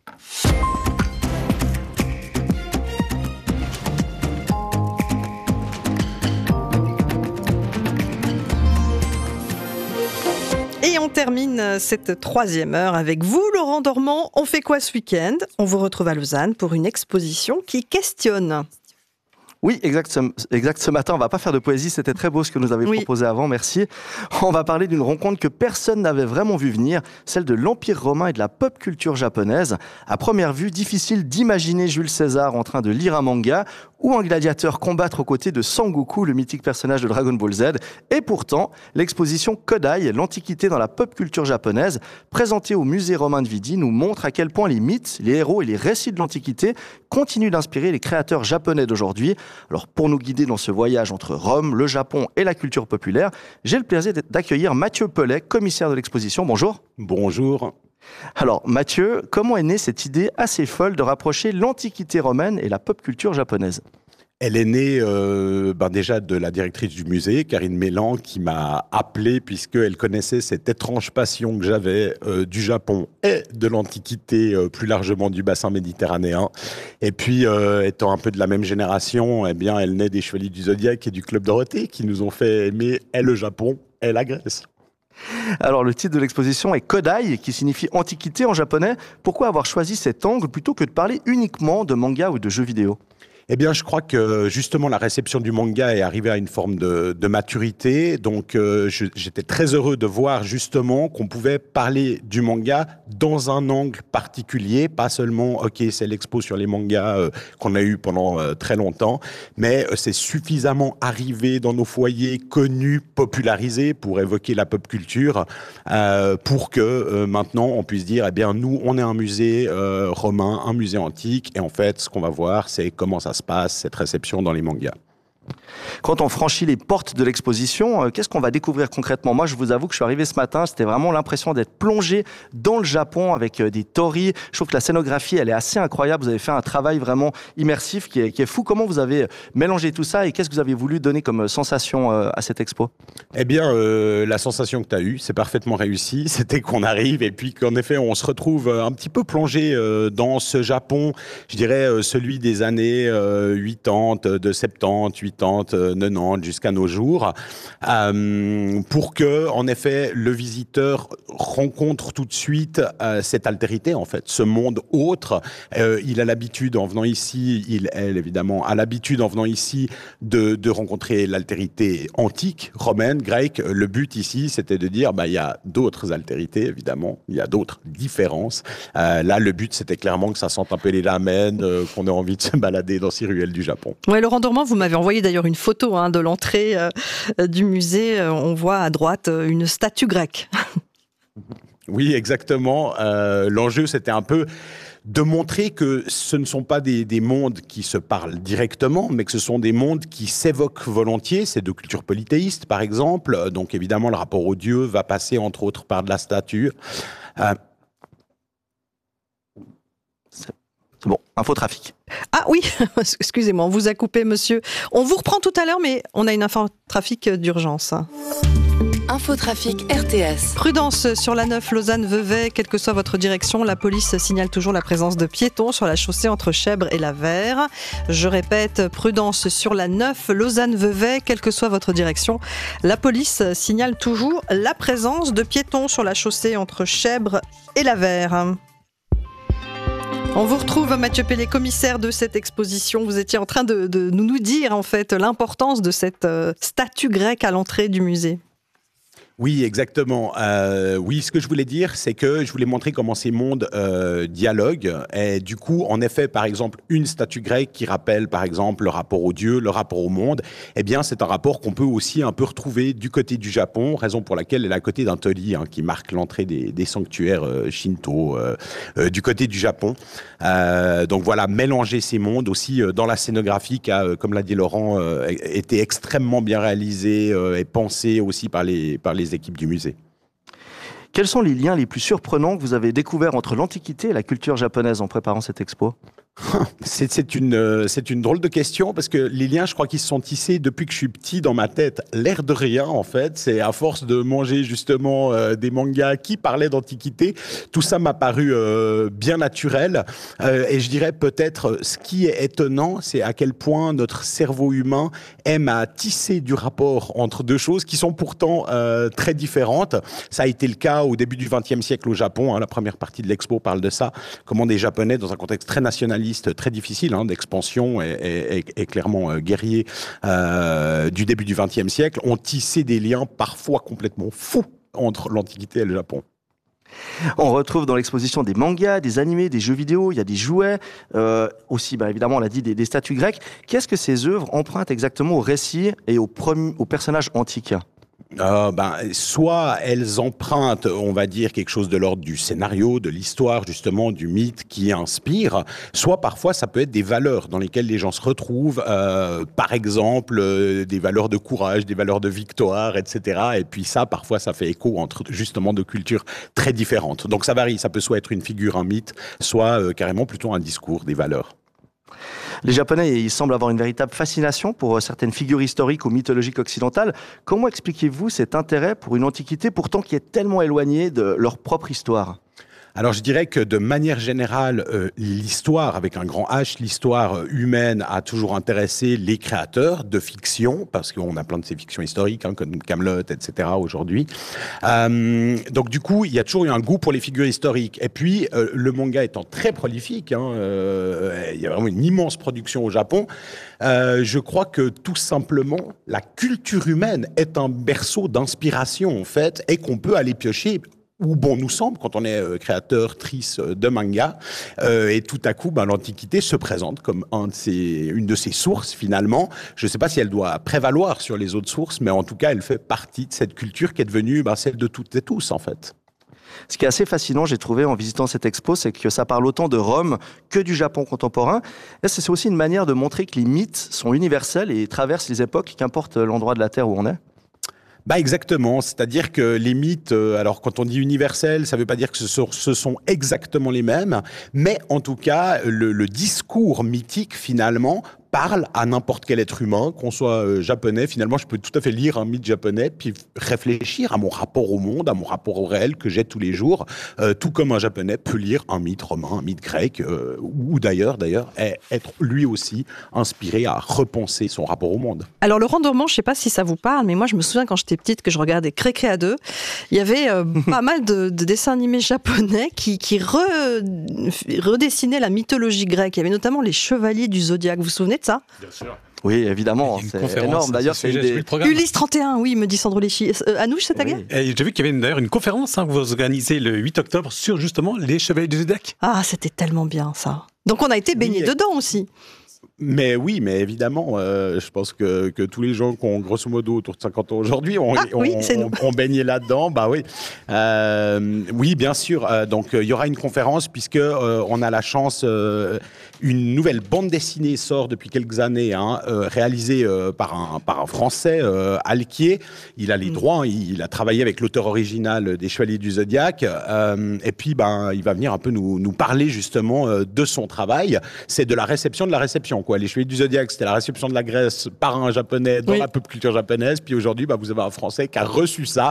Et on termine cette troisième heure avec vous, Laurent Dormand. On fait quoi ce week-end ? On vous retrouve à Lausanne pour une exposition qui questionne. Oui, exact. Ce matin, on va pas faire de poésie. C'était très beau ce que nous avez proposé avant. Merci. On va parler d'une rencontre que personne n'avait vraiment vu venir, celle de l'Empire romain et de la pop culture japonaise. À première vue, difficile d'imaginer Jules César en train de lire un manga ou un gladiateur combattre aux côtés de Sangoku, le mythique personnage de Dragon Ball Z. Et pourtant, l'exposition Kodai, l'Antiquité dans la pop culture japonaise, présentée au musée romain de Vidi, nous montre à quel point les mythes, les héros et les récits de l'Antiquité continuent d'inspirer les créateurs japonais d'aujourd'hui. Alors, pour nous guider dans ce voyage entre Rome, le Japon et la culture populaire, j'ai le plaisir d'accueillir Mathieu Pellet, commissaire de l'exposition. Bonjour. Bonjour. Alors, Mathieu, comment est née cette idée assez folle de rapprocher l'Antiquité romaine et la pop culture japonaise ? Elle est née déjà de la directrice du musée, Karine Mélan, qui m'a appelé puisqu'elle connaissait cette étrange passion que j'avais du Japon et de l'Antiquité, plus largement du bassin méditerranéen. Et puis, étant un peu de la même génération, eh bien, elle naît des Chevaliers du Zodiaque et du Club Dorothée qui nous ont fait aimer et le Japon et la Grèce. Alors, le titre de l'exposition est Kodai, qui signifie antiquité en japonais. Pourquoi avoir choisi cet angle plutôt que de parler uniquement de manga ou de jeux vidéo ? Eh bien, je crois que justement la réception du manga est arrivée à une forme de maturité. Donc, j'étais très heureux de voir justement qu'on pouvait parler du manga dans un angle particulier, pas seulement, ok, c'est l'expo sur les mangas qu'on a eu pendant très longtemps, mais c'est suffisamment arrivé dans nos foyers, connus, popularisés pour évoquer la pop culture, pour que maintenant on puisse dire, eh bien, nous, on est un musée romain, un musée antique, et en fait, ce qu'on va voir, c'est comment ça se passe, cette réception dans les mangas. Quand on franchit les portes de l'exposition, qu'est-ce qu'on va découvrir concrètement ? Moi, je vous avoue que je suis arrivé ce matin, c'était vraiment l'impression d'être plongé dans le Japon avec des torii. Je trouve que la scénographie, elle est assez incroyable. Vous avez fait un travail vraiment immersif qui est fou. Comment vous avez mélangé tout ça et qu'est-ce que vous avez voulu donner comme sensation à cette expo ? Eh bien, la sensation que tu as eue, c'est parfaitement réussi. C'était qu'on arrive et puis qu'en effet, on se retrouve un petit peu plongé dans ce Japon, je dirais celui des années 80, de 70, 80, 90 jusqu'à nos jours, pour que, en effet, le visiteur rencontre tout de suite cette altérité, en fait, ce monde autre. Il a l'habitude, en venant ici, elle évidemment, a l'habitude, en venant ici, de rencontrer l'altérité antique, romaine, grecque. Le but ici, c'était de dire, il y a d'autres altérités, évidemment, il y a d'autres différences. Là, le but, c'était clairement que ça sente un peu les ramen, qu'on ait envie de se balader dans ces ruelles du Japon. Ouais, Laurent Dormand, vous m'avez envoyé d'ailleurs une photo de l'entrée du musée. On voit à droite une statue grecque. Oui, exactement. L'enjeu, c'était un peu de montrer que ce ne sont pas des mondes qui se parlent directement, mais que ce sont des mondes qui s'évoquent volontiers. C'est de culture polythéiste, par exemple. Donc, évidemment, le rapport au Dieu va passer, entre autres, par de la statue. C'est bon, infotrafic. Ah oui, excusez-moi, on vous a coupé, monsieur. On vous reprend tout à l'heure, mais on a une infotrafic d'urgence. Infotrafic RTS. Prudence sur la 9 Lausanne-Vevey, quelle que soit votre direction, la police signale toujours la présence de piétons sur la chaussée entre Chèvres et la Verre. Je répète, prudence sur la 9 Lausanne-Vevey, quelle que soit votre direction, la police signale toujours la présence de piétons sur la chaussée entre Chèvres et la Verre. On vous retrouve, Mathieu Pellet, commissaire de cette exposition. Vous étiez en train de nous dire en fait l'importance de cette statue grecque à l'entrée du musée. Oui, exactement. Oui, ce que je voulais dire, c'est que je voulais montrer comment ces mondes dialoguent. Et du coup, en effet, par exemple, une statue grecque qui rappelle, par exemple, le rapport au Dieu, le rapport au monde, eh bien, c'est un rapport qu'on peut aussi un peu retrouver du côté du Japon, raison pour laquelle elle est à côté d'un torii qui marque l'entrée des sanctuaires shinto du côté du Japon. Donc voilà, mélanger ces mondes aussi dans la scénographie qui a, comme l'a dit Laurent, été extrêmement bien réalisée et pensée aussi par les équipes du musée. Quels sont les liens les plus surprenants que vous avez découverts entre l'Antiquité et la culture japonaise en préparant cette expo ? C'est une drôle de question parce que les liens, je crois qu'ils se sont tissés depuis que je suis petit dans ma tête. L'air de rien, en fait, c'est à force de manger justement des mangas qui parlaient d'Antiquité, tout ça m'a paru bien naturel. Et je dirais peut-être ce qui est étonnant, c'est à quel point notre cerveau humain aime à tisser du rapport entre deux choses qui sont pourtant très différentes. Ça a été le cas au début du XXe siècle au Japon. La première partie de l'expo parle de ça. Comment des Japonais, dans un contexte très nationaliste, très difficile d'expansion et clairement guerrier du début du XXe siècle, ont tissé des liens parfois complètement fous entre l'Antiquité et le Japon. On retrouve dans l'exposition des mangas, des animés, des jeux vidéo, il y a des jouets, aussi évidemment on l'a dit des statues grecques. Qu'est-ce que ces œuvres empruntent exactement au récit et aux personnages antiques ? Soit elles empruntent, on va dire, quelque chose de l'ordre du scénario, de l'histoire, justement, du mythe qui inspire, soit parfois ça peut être des valeurs dans lesquelles les gens se retrouvent, par exemple, des valeurs de courage, des valeurs de victoire, etc. Et puis ça, parfois, ça fait écho entre, justement, de cultures très différentes. Donc ça varie, ça peut soit être une figure, un mythe, soit carrément plutôt un discours, des valeurs. Les Japonais, ils semblent avoir une véritable fascination pour certaines figures historiques ou mythologiques occidentales. Comment expliquez-vous cet intérêt pour une antiquité pourtant qui est tellement éloignée de leur propre histoire ? Alors je dirais que de manière générale, l'histoire, avec un grand H, l'histoire humaine a toujours intéressé les créateurs de fiction, parce qu'on a plein de ces fictions historiques, comme Kaamelott, etc. aujourd'hui. Donc du coup, il y a toujours eu un goût pour les figures historiques. Et puis, le manga étant très prolifique, il y a vraiment une immense production au Japon, je crois que tout simplement, la culture humaine est un berceau d'inspiration, en fait, et qu'on peut aller piocher où bon nous semble quand on est créateur-trice de manga, et tout à coup l'Antiquité se présente comme une de ses sources finalement. Je ne sais pas si elle doit prévaloir sur les autres sources, mais en tout cas elle fait partie de cette culture qui est devenue celle de toutes et tous en fait. Ce qui est assez fascinant, j'ai trouvé en visitant cette expo, c'est que ça parle autant de Rome que du Japon contemporain. Et c'est aussi une manière de montrer que les mythes sont universels et traversent les époques, qu'importe l'endroit de la Terre où on est. Exactement, c'est-à-dire que les mythes, alors quand on dit universel, ça ne veut pas dire que ce sont exactement les mêmes, mais en tout cas, le discours mythique finalement parle à n'importe quel être humain, qu'on soit japonais. Finalement, je peux tout à fait lire un mythe japonais, puis réfléchir à mon rapport au monde, à mon rapport au réel que j'ai tous les jours, tout comme un japonais peut lire un mythe romain, un mythe grec, ou d'ailleurs, être lui aussi inspiré à repenser son rapport au monde. Alors, Laurent Dormant, je ne sais pas si ça vous parle, mais moi, je me souviens quand j'étais petite que je regardais Cré-Cré à deux. Il y avait pas mal de dessins animés japonais qui redessinaient la mythologie grecque. Il y avait notamment les Chevaliers du Zodiaque. Vous vous souvenez de ça ? Bien sûr. Oui, évidemment, c'est énorme. D'ailleurs, c'est Ulysse 31, oui, me dit Sandro Léchy. Anouche, c'est ta guerre ? J'ai vu qu'il y avait d'ailleurs une conférence que vous organisez le 8 octobre sur justement les Chevaliers du Zodiaque. Ah, c'était tellement bien ça. Donc on a été baignés dedans aussi. Mais évidemment, je pense que tous les gens qui ont grosso modo autour de 50 ans aujourd'hui ont baigné là-dedans. Oui, bien sûr. Donc il y aura une conférence puisque on a la chance. Une nouvelle bande dessinée sort depuis quelques années, réalisée par un Français, Alquier. Il a les droits, il a travaillé avec l'auteur original des Chevaliers du Zodiaque. Et puis, il va venir un peu nous parler justement de son travail. C'est de la réception de la réception, quoi. Les Chevaliers du Zodiaque, c'était la réception de la Grèce par un Japonais dans la pop culture japonaise. Puis aujourd'hui, vous avez un Français qui a reçu ça.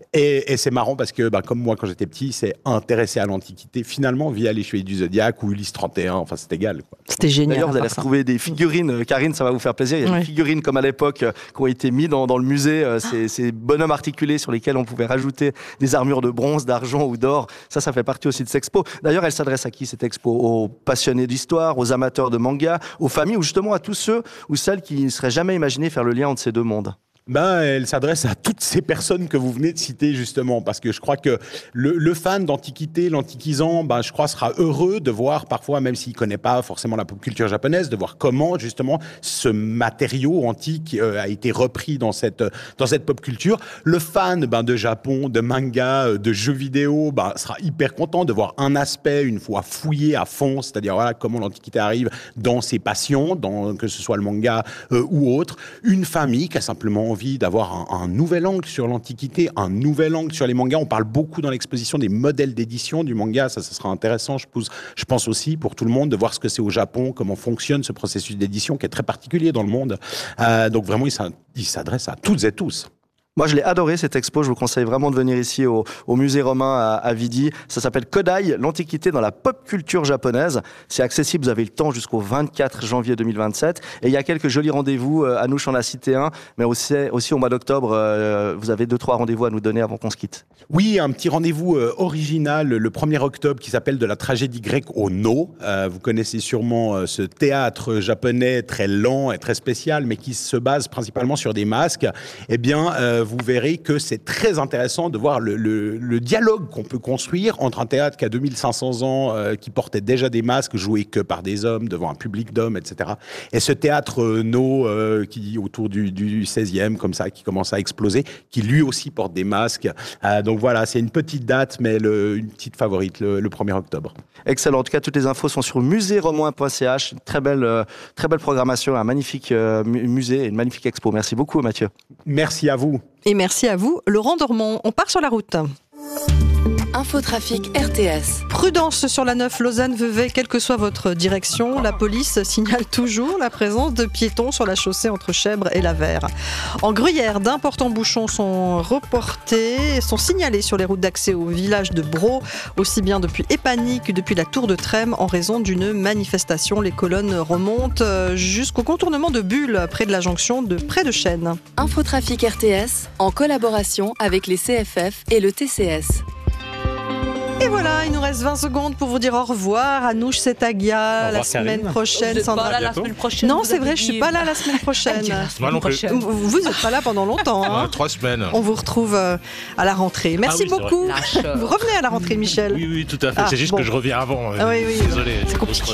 Et c'est marrant parce que, comme moi, quand j'étais petit, c'est intéressé à l'Antiquité, finalement, via les Chevaliers du Zodiaque ou Ulysse 31. Enfin, c'est égal. C'était génial. D'ailleurs, vous allez retrouver des figurines. Karine, ça va vous faire plaisir. Il y a des figurines comme à l'époque qui ont été mis dans le musée. Ces bonhommes articulés sur lesquels on pouvait rajouter des armures de bronze, d'argent ou d'or. Ça fait partie aussi de cette expo. D'ailleurs, elle s'adresse à qui cette expo ? Aux passionnés d'histoire, aux amateurs de manga, aux familles ou justement à tous ceux ou celles qui ne seraient jamais imaginé faire le lien entre ces deux mondes. Elle s'adresse à toutes ces personnes que vous venez de citer justement, parce que je crois que le fan d'Antiquité, l'antiquisant, je crois sera heureux de voir parfois, même s'il connaît pas forcément la pop culture japonaise, de voir comment justement ce matériau antique a été repris dans cette pop culture. Le fan de Japon, de manga, de jeux vidéo, sera hyper content de voir un aspect une fois fouillé à fond, c'est-à-dire comment l'Antiquité arrive dans ses passions, que ce soit le manga ou autre. Une famille qui a simplement envie d'avoir un nouvel angle sur l'Antiquité, un nouvel angle sur les mangas. On parle beaucoup dans l'exposition des modèles d'édition du manga. Ça sera intéressant, je pense aussi, pour tout le monde, de voir ce que c'est au Japon, comment fonctionne ce processus d'édition qui est très particulier dans le monde. Donc vraiment, il s'adresse à toutes et tous. Moi, je l'ai adoré, cette expo. Je vous conseille vraiment de venir ici au musée romain à Vidi. Ça s'appelle Kodai, l'Antiquité dans la pop culture japonaise. C'est accessible, vous avez le temps jusqu'au 24 janvier 2027. Et il y a quelques jolis rendez-vous. Anouche en a cité un, mais aussi au mois d'octobre, vous avez 2-3 rendez-vous à nous donner avant qu'on se quitte. Oui, un petit rendez-vous original le 1er octobre qui s'appelle de la tragédie grecque au No. Vous connaissez sûrement ce théâtre japonais très lent et très spécial, mais qui se base principalement sur des masques. Eh bien, vous verrez que c'est très intéressant de voir le dialogue qu'on peut construire entre un théâtre qui a 2500 ans, qui portait déjà des masques, joué que par des hommes, devant un public d'hommes, etc. Et ce théâtre No, qui autour du 16e, comme ça, qui commence à exploser, qui lui aussi porte des masques. Donc voilà, c'est une petite date, mais une petite favorite, le 1er octobre. Excellent. En tout cas, toutes les infos sont sur muséeromain.ch. Une très belle programmation, un magnifique musée et une magnifique expo. Merci beaucoup, Mathieu. Merci à vous. Et merci à vous, Laurent Dormant. On part sur la route. Infotrafic RTS. Prudence sur la 9 Lausanne-Vevey, quelle que soit votre direction, la police signale toujours la présence de piétons sur la chaussée entre Chèvres et Lavers. En Gruyère, d'importants bouchons sont signalés sur les routes d'accès au village de Bro, aussi bien depuis Épagny que depuis la Tour de Trême en raison d'une manifestation. Les colonnes remontent jusqu'au contournement de Bulle, près de la jonction près de Chênes. Infotrafic RTS, en collaboration avec les CFF et le TCS. Et voilà, il nous reste 20 secondes pour vous dire au revoir. Anouche Setagia, la semaine prochaine. Sandra, pas là la semaine prochaine. Non, c'est vrai, je suis pas là la semaine prochaine. Moi non plus. Vous n'êtes pas là pendant longtemps. Hein. 3 semaines. On vous retrouve à la rentrée. Merci beaucoup. Vous revenez à la rentrée, Michel. Oui, tout à fait. C'est juste que je reviens avant. Oui. Désolé. C'est compliqué.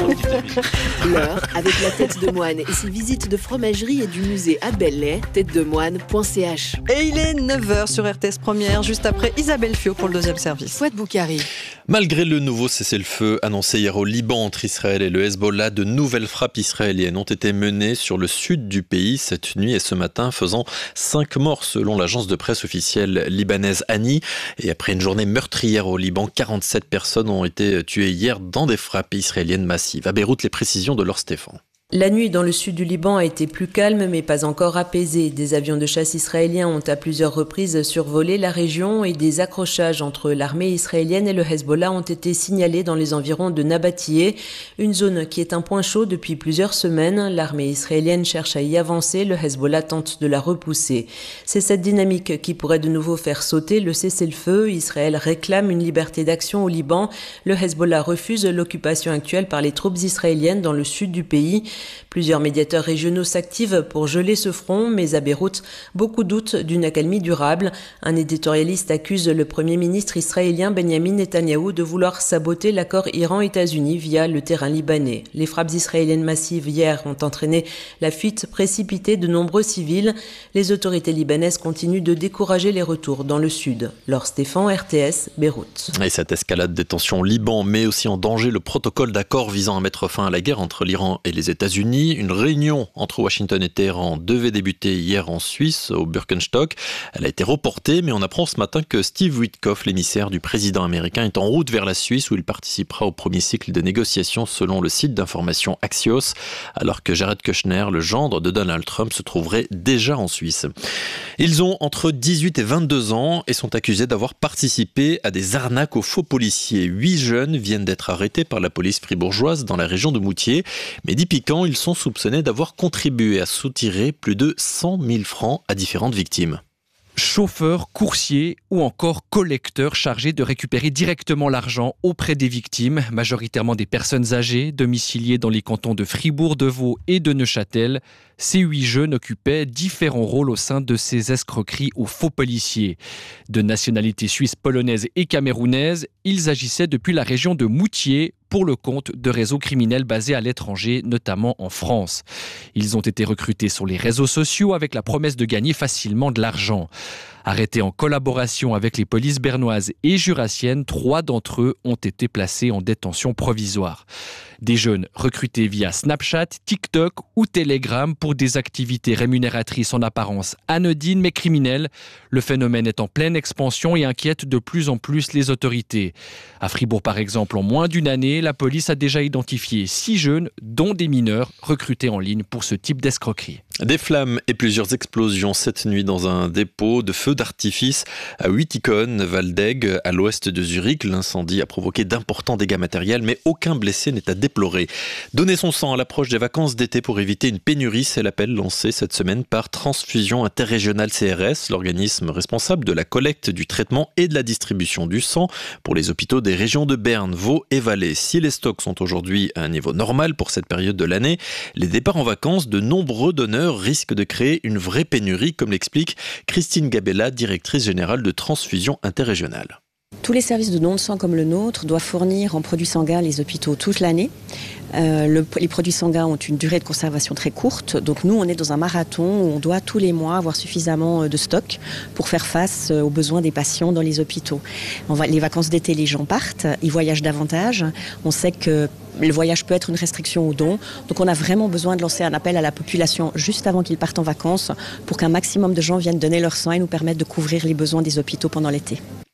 L'heure avec la tête de moine et ses visites de fromagerie et du musée à Belley, têtedemoine.ch. Et il est 9h sur RTS Première, juste après Isabelle Fio pour le deuxième service. Fouad Boukari. Malgré le nouveau cessez-le-feu annoncé hier au Liban entre Israël et le Hezbollah, de nouvelles frappes israéliennes ont été menées sur le sud du pays cette nuit et ce matin, faisant 5 morts selon l'agence de presse officielle libanaise ANI. Et après une journée meurtrière au Liban, 47 personnes ont été tuées hier dans des frappes israéliennes massives. À Beyrouth, les précisions de Laure Stéphane. La nuit dans le sud du Liban a été plus calme mais pas encore apaisée. Des avions de chasse israéliens ont à plusieurs reprises survolé la région et des accrochages entre l'armée israélienne et le Hezbollah ont été signalés dans les environs de Nabatiyeh, une zone qui est un point chaud depuis plusieurs semaines. L'armée israélienne cherche à y avancer, le Hezbollah tente de la repousser. C'est cette dynamique qui pourrait de nouveau faire sauter le cessez-le-feu. Israël réclame une liberté d'action au Liban. Le Hezbollah refuse l'occupation actuelle par les troupes israéliennes dans le sud du pays. Plusieurs médiateurs régionaux s'activent pour geler ce front, mais à Beyrouth, beaucoup doutent d'une accalmie durable. Un éditorialiste accuse le Premier ministre israélien Benjamin Netanyahou de vouloir saboter l'accord Iran-États-Unis via le terrain libanais. Les frappes israéliennes massives hier ont entraîné la fuite précipitée de nombreux civils. Les autorités libanaises continuent de décourager les retours dans le sud. Laure Stéphane, RTS, Beyrouth. Et cette escalade des tensions au Liban met aussi en danger le protocole d'accord visant à mettre fin à la guerre entre l'Iran et les États-Unis. Une réunion entre Washington et Téhéran devait débuter hier en Suisse, au Birkenstock. Elle a été reportée, mais on apprend ce matin que Steve Witkoff, l'émissaire du président américain, est en route vers la Suisse où il participera au premier cycle de négociations selon le site d'information Axios, alors que Jared Kushner, le gendre de Donald Trump, se trouverait déjà en Suisse. Ils ont entre 18 et 22 ans et sont accusés d'avoir participé à des arnaques aux faux policiers. 8 jeunes viennent d'être arrêtés par la police fribourgeoise dans la région de Moutier. Mais piquant, ils sont soupçonnés d'avoir contribué à soutirer plus de 100 000 francs à différentes victimes. Chauffeurs, coursiers ou encore collecteurs chargés de récupérer directement l'argent auprès des victimes, majoritairement des personnes âgées, domiciliées dans les cantons de Fribourg, de Vaud et de Neuchâtel. Ces 8 jeunes occupaient différents rôles au sein de ces escroqueries aux faux policiers. De nationalité suisse, polonaise et camerounaise, ils agissaient depuis la région de Moutier pour le compte de réseaux criminels basés à l'étranger, notamment en France. Ils ont été recrutés sur les réseaux sociaux avec la promesse de gagner facilement de l'argent. Arrêtés en collaboration avec les polices bernoises et jurassiennes, 3 d'entre eux ont été placés en détention provisoire. Des jeunes recrutés via Snapchat, TikTok ou Telegram pour des activités rémunératrices en apparence anodines mais criminelles. Le phénomène est en pleine expansion et inquiète de plus en plus les autorités. À Fribourg par exemple, en moins d'une année, la police a déjà identifié 6 jeunes, dont des mineurs, recrutés en ligne pour ce type d'escroquerie. Des flammes et plusieurs explosions cette nuit dans un dépôt de feux d'artifice à Uitikon, Waldegg, à l'ouest de Zurich. L'incendie a provoqué d'importants dégâts matériels, mais aucun blessé n'est à déplorer. Donner son sang à l'approche des vacances d'été pour éviter une pénurie, c'est l'appel lancé cette semaine par Transfusion Interrégionale CRS, l'organisme responsable de la collecte, du traitement et de la distribution du sang pour les hôpitaux des régions de Berne, Vaud et Valais. Si les stocks sont aujourd'hui à un niveau normal pour cette période de l'année, les départs en vacances de nombreux donneurs risquent de créer une vraie pénurie, comme l'explique Christine Gabella, directrice générale de Transfusion Interrégionale. Tous les services de don de sang comme le nôtre doivent fournir en produits sanguins les hôpitaux toute l'année. Les produits sanguins ont une durée de conservation très courte, donc nous on est dans un marathon où on doit tous les mois avoir suffisamment de stock pour faire face aux besoins des patients dans les hôpitaux. Les vacances d'été, les gens partent, ils voyagent davantage, on sait que le voyage peut être une restriction aux dons, donc on a vraiment besoin de lancer un appel à la population juste avant qu'ils partent en vacances pour qu'un maximum de gens viennent donner leur sang et nous permettre de couvrir les besoins des hôpitaux pendant l'été.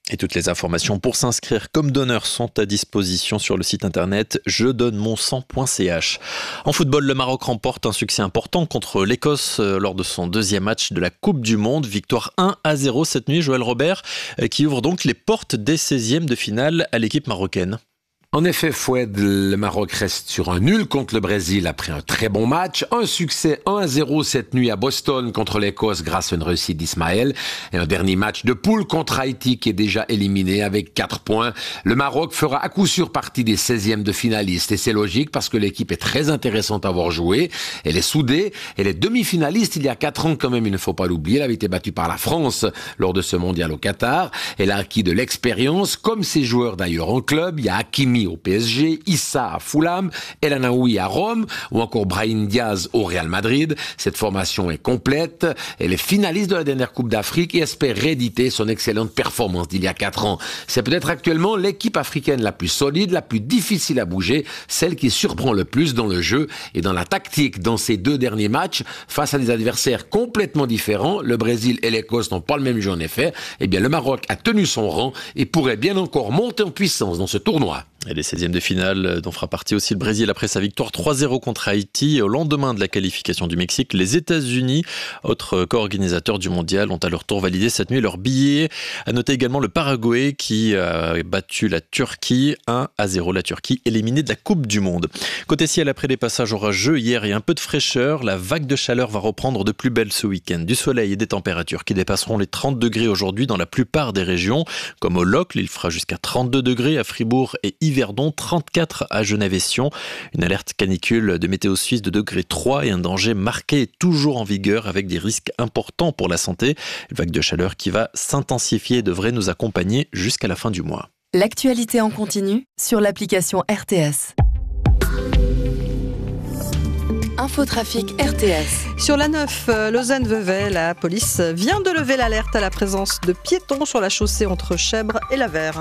Et toutes les informations pour s'inscrire comme donneur sont à disposition sur le site internet jedonnemonsang.ch. En football, le Maroc remporte un succès important contre l'Écosse lors de son deuxième match de la Coupe du Monde. Victoire 1-0 cette nuit, Joël Robert, qui ouvre donc les portes des 16e de finale à l'équipe marocaine. En effet, Foued, le Maroc reste sur un nul contre le Brésil après un très bon match. Un succès 1-0 cette nuit à Boston contre l'Écosse grâce à une réussite d'Ismaël. Et un dernier match de poule contre Haïti qui est déjà éliminé avec 4 points. Le Maroc fera à coup sûr partie des 16e de finalistes. Et c'est logique parce que l'équipe est très intéressante à avoir joué. Elle est soudée. Elle est demi-finaliste il y a 4 ans quand même, il ne faut pas l'oublier. Elle avait été battue par la France lors de ce mondial au Qatar. Elle a acquis de l'expérience, comme ses joueurs d'ailleurs en club. Il y a Hakimi au PSG, Issa à Fulham, El Anaoui à Rome ou encore Brahim Diaz au Real Madrid. Cette formation est complète. Elle est finaliste de la dernière Coupe d'Afrique et espère rééditer son excellente performance d'il y a 4 ans. C'est peut-être actuellement l'équipe africaine la plus solide, la plus difficile à bouger, celle qui surprend le plus dans le jeu et dans la tactique dans ces 2 derniers matchs face à des adversaires complètement différents. Le Brésil et l'Écosse n'ont pas le même jeu en effet. Eh bien, le Maroc a tenu son rang et pourrait bien encore monter en puissance dans ce tournoi. Et les 16e de finale dont fera partie aussi le Brésil après sa victoire 3-0 contre Haïti. Et au lendemain de la qualification du Mexique, les États-Unis, autres co-organisateurs du mondial, ont à leur tour validé cette nuit leur billet. À noter également le Paraguay qui a battu la Turquie 1-0. La Turquie éliminée de la Coupe du Monde. Côté ciel, après des passages orageux hier et un peu de fraîcheur, la vague de chaleur va reprendre de plus belle ce week-end. Du soleil et des températures qui dépasseront les 30 degrés aujourd'hui dans la plupart des régions. Comme au Locle, il fera jusqu'à 32 degrés à Fribourg et Yverdon, 34 à Genève et Sion. Une alerte canicule de Météo Suisse de degré 3 et un danger marqué est toujours en vigueur avec des risques importants pour la santé. Une vague de chaleur qui va s'intensifier et devrait nous accompagner jusqu'à la fin du mois. L'actualité en continu sur l'application RTS. Infotrafic RTS. Sur la 9, Lausanne-Vevey, la police vient de lever l'alerte à la présence de piétons sur la chaussée entre Chèvres et la Verre.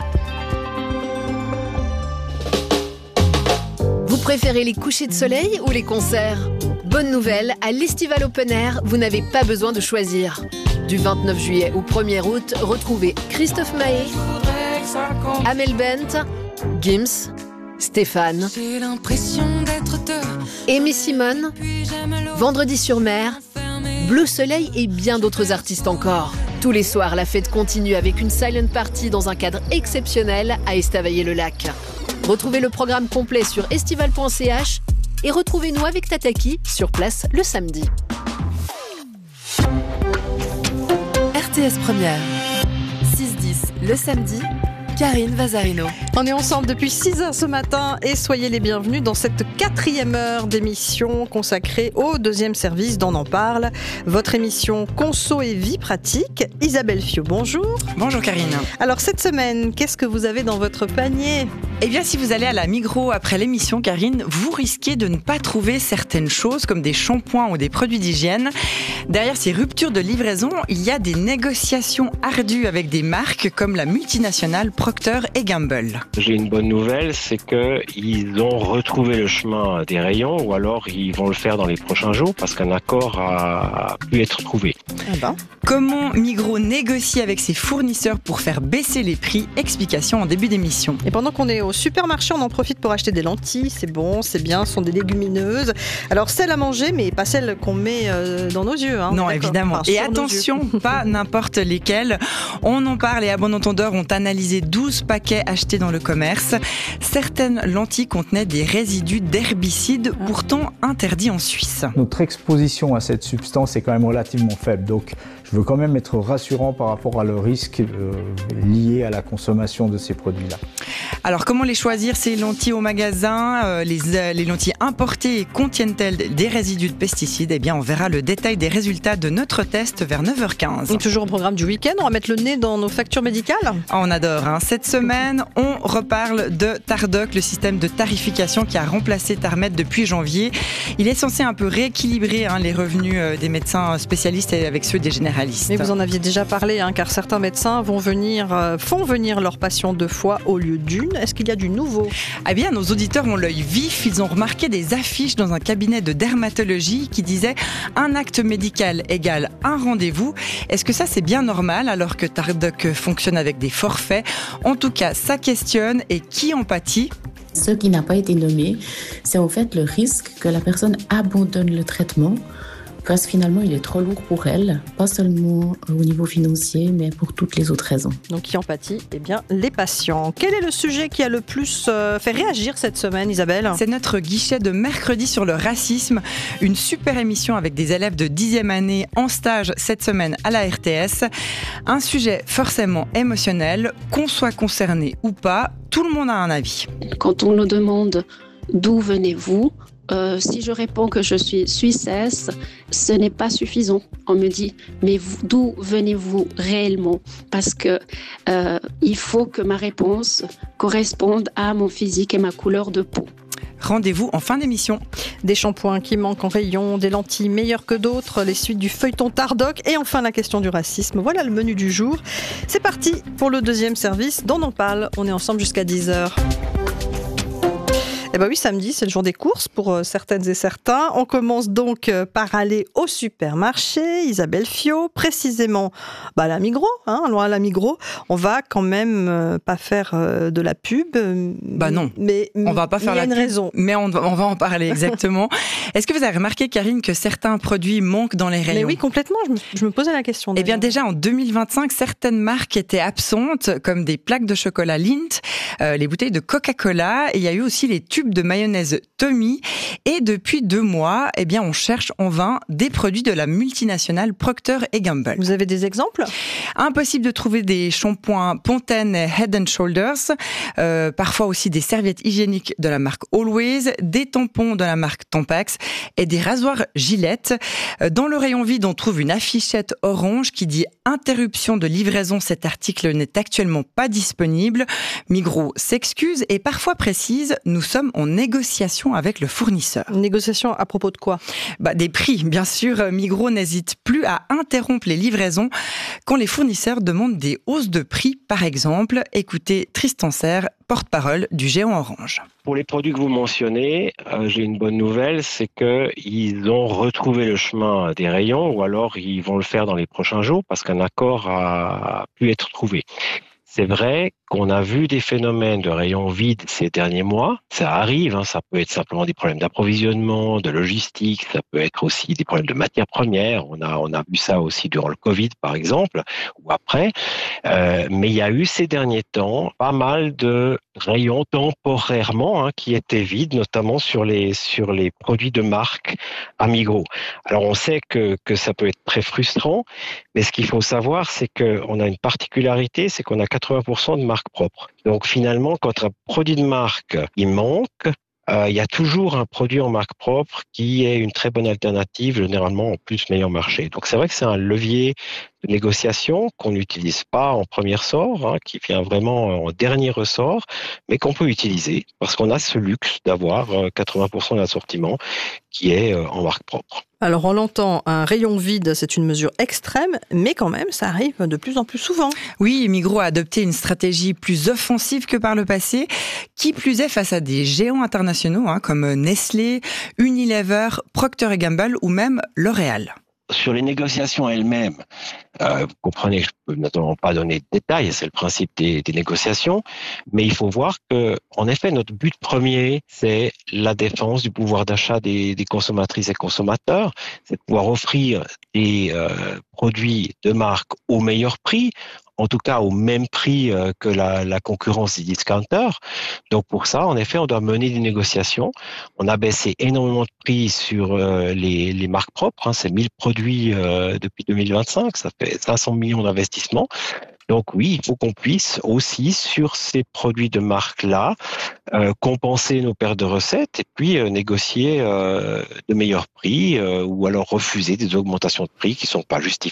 Vous préférez les couchers de soleil ou les concerts ? Bonne nouvelle, à l'Estival Open Air, vous n'avez pas besoin de choisir. Du 29 juillet au 1er août, retrouvez Christophe Maé, Amel Bent, Gims, Stéphane, Aimé Simone, Vendredi sur mer, Bleu Soleil et bien d'autres artistes encore. Tous les soirs, la fête continue avec une silent party dans un cadre exceptionnel à Estavayer-le-Lac. Retrouvez le programme complet sur estival.ch et retrouvez-nous avec Tataki sur place le samedi. RTS Première. 6-10 le samedi. Karine Vazarino. On est ensemble depuis 6h ce matin et soyez les bienvenus dans cette 4e heure d'émission consacrée au 2e service d'On en parle. Votre émission Conso et vie pratique. Isabelle Fiot, bonjour. Bonjour Karine. Alors cette semaine, qu'est-ce que vous avez dans votre panier ? Eh bien, si vous allez à la Migros après l'émission, Karine, vous risquez de ne pas trouver certaines choses comme des shampoings ou des produits d'hygiène. Derrière ces ruptures de livraison, il y a des négociations ardues avec des marques comme la multinationale Procter & Gamble. J'ai une bonne nouvelle, c'est qu'ils ont retrouvé le chemin des rayons ou alors ils vont le faire dans les prochains jours parce qu'un accord a pu être trouvé. Comment Migros négocie avec ses fournisseurs pour faire baisser les prix ? Explication en début d'émission. Et pendant qu'on est au supermarché, on en profite pour acheter des lentilles. C'est bon, c'est bien, ce sont des légumineuses. Alors celles à manger, mais pas celles qu'on met dans nos yeux. Hein, non, évidemment. Et attention, pas n'importe lesquelles. On en parle et à bon entendeur, ont analysé 12 paquets achetés dans le commerce. Certaines lentilles contenaient des résidus d'herbicides, pourtant interdits en Suisse. Notre exposition à cette substance est quand même relativement faible, donc je veux quand même être rassurant par rapport à le risque lié à la consommation de ces produits-là. Alors comment les choisir ces lentilles au magasin ? Les lentilles importées contiennent-elles des résidus de pesticides ? Eh bien on verra le détail des résultats de notre test vers 9h15. Et toujours au programme du week-end, on va mettre le nez dans nos factures médicales. On adore, hein. Cette semaine, on reparle de Tardoc, le système de tarification qui a remplacé Tarmed depuis janvier. Il est censé un peu rééquilibrer les revenus des médecins spécialistes avec ceux des généralistes. généraliste. Mais vous en aviez déjà parlé, car certains médecins font venir leurs patients 2 fois au lieu d'une. Est-ce qu'il y a du nouveau ? Eh bien, nos auditeurs ont l'œil vif. Ils ont remarqué des affiches dans un cabinet de dermatologie qui disaient « Un acte médical égale un rendez-vous ». Est-ce que ça, c'est bien normal alors que Tardoc fonctionne avec des forfaits ? En tout cas, ça questionne. Et qui en pâtit ? Ce qui n'a pas été nommé, c'est en fait le risque que la personne abandonne le traitement parce que finalement il est trop lourd pour elle, pas seulement au niveau financier, mais pour toutes les autres raisons. Donc qui en pâtit ? Eh bien, les patients. Quel est le sujet qui a le plus fait réagir cette semaine, Isabelle ? C'est notre guichet de mercredi sur le racisme, une super émission avec des élèves de 10e année en stage cette semaine à la RTS. Un sujet forcément émotionnel, qu'on soit concerné ou pas, tout le monde a un avis. Quand on nous demande d'où venez-vous, si je réponds que je suis suissesse, ce n'est pas suffisant. On me dit, mais d'où venez-vous réellement ? Parce que il faut que ma réponse corresponde à mon physique et ma couleur de peau. Rendez-vous en fin d'émission. Des shampoings qui manquent en rayon, des lentilles meilleures que d'autres, les suites du feuilleton Tardoc et enfin la question du racisme. Voilà le menu du jour. C'est parti pour le deuxième service dont on parle. On est ensemble jusqu'à 10h. Eh bien oui, samedi, c'est le jour des courses pour certaines et certains. On commence donc par aller au supermarché, Isabelle Fiot, précisément à la Migros, loin à la Migros. On va quand même pas faire de la pub. Non, mais on va pas faire la pub. Il y a une raison. Mais on va en parler exactement. Est-ce que vous avez remarqué, Karine, que certains produits manquent dans les rayons ? Mais oui, complètement. Je me posais la question. Eh bien déjà, en 2025, certaines marques étaient absentes, comme des plaques de chocolat Lindt, les bouteilles de Coca-Cola, et il y a eu aussi les tubes de mayonnaise Tommy. Et depuis 2 mois, eh bien, on cherche en vain des produits de la multinationale Procter & Gamble. Vous avez des exemples ? Impossible de trouver des shampoings Pantene et Head & Shoulders, parfois aussi des serviettes hygiéniques de la marque Always, des tampons de la marque Tampax et des rasoirs Gillette. Dans le rayon vide, on trouve une affichette orange qui dit « Interruption de livraison, cet article n'est actuellement pas disponible ». Migros s'excuse et parfois précise « Nous sommes en négociation avec le fournisseur ». Négociation à propos de quoi ? Des prix, bien sûr. Migros n'hésite plus à interrompre les livraisons quand les fournisseurs demandent des hausses de prix, par exemple. Écoutez Tristan Serre, porte-parole du géant Orange. Pour les produits que vous mentionnez, j'ai une bonne nouvelle, c'est qu'ils ont retrouvé le chemin des rayons ou alors ils vont le faire dans les prochains jours parce qu'un accord a pu être trouvé. C'est vrai qu'on a vu des phénomènes de rayons vides ces derniers mois. Ça arrive, ça peut être simplement des problèmes d'approvisionnement, de logistique, ça peut être aussi des problèmes de matières premières. On a vu ça aussi durant le Covid, par exemple, ou après. Mais il y a eu ces derniers temps pas mal de rayons temporairement qui étaient vides, notamment sur les produits de marque à Migros. Alors on sait que ça peut être très frustrant, mais ce qu'il faut savoir, c'est qu'on a une particularité, c'est qu'on a 80% de marques propres. Donc finalement, quand un produit de marque il manque, il y a toujours un produit en marque propre qui est une très bonne alternative, généralement en plus meilleur marché. Donc c'est vrai que c'est un levier de négociation qu'on n'utilise pas en premier ressort, qui vient vraiment en dernier ressort, mais qu'on peut utiliser parce qu'on a ce luxe d'avoir 80% de l'assortiment qui est en marque propre. Alors on l'entend, un rayon vide, c'est une mesure extrême, mais quand même, ça arrive de plus en plus souvent. Oui, Migros a adopté une stratégie plus offensive que par le passé, qui plus est face à des géants internationaux comme Nestlé, Unilever, Procter & Gamble ou même L'Oréal. Sur les négociations elles-mêmes, vous comprenez, je ne peux naturellement pas donner de détails, c'est le principe des négociations, mais il faut voir que, en effet, notre but premier, c'est la défense du pouvoir d'achat des consommatrices et consommateurs, c'est de pouvoir offrir des produits de marque au meilleur prix, en tout cas au même prix que la concurrence des discounters. Donc pour ça, en effet, on doit mener des négociations. On a baissé énormément de prix sur les marques propres, c'est 1000 produits depuis 2025, ça fait 500 millions d'investissements. Donc oui, il faut qu'on puisse aussi, sur ces produits de marque-là, compenser nos pertes de recettes et puis négocier de meilleurs prix ou alors refuser des augmentations de prix qui ne sont pas justifiées.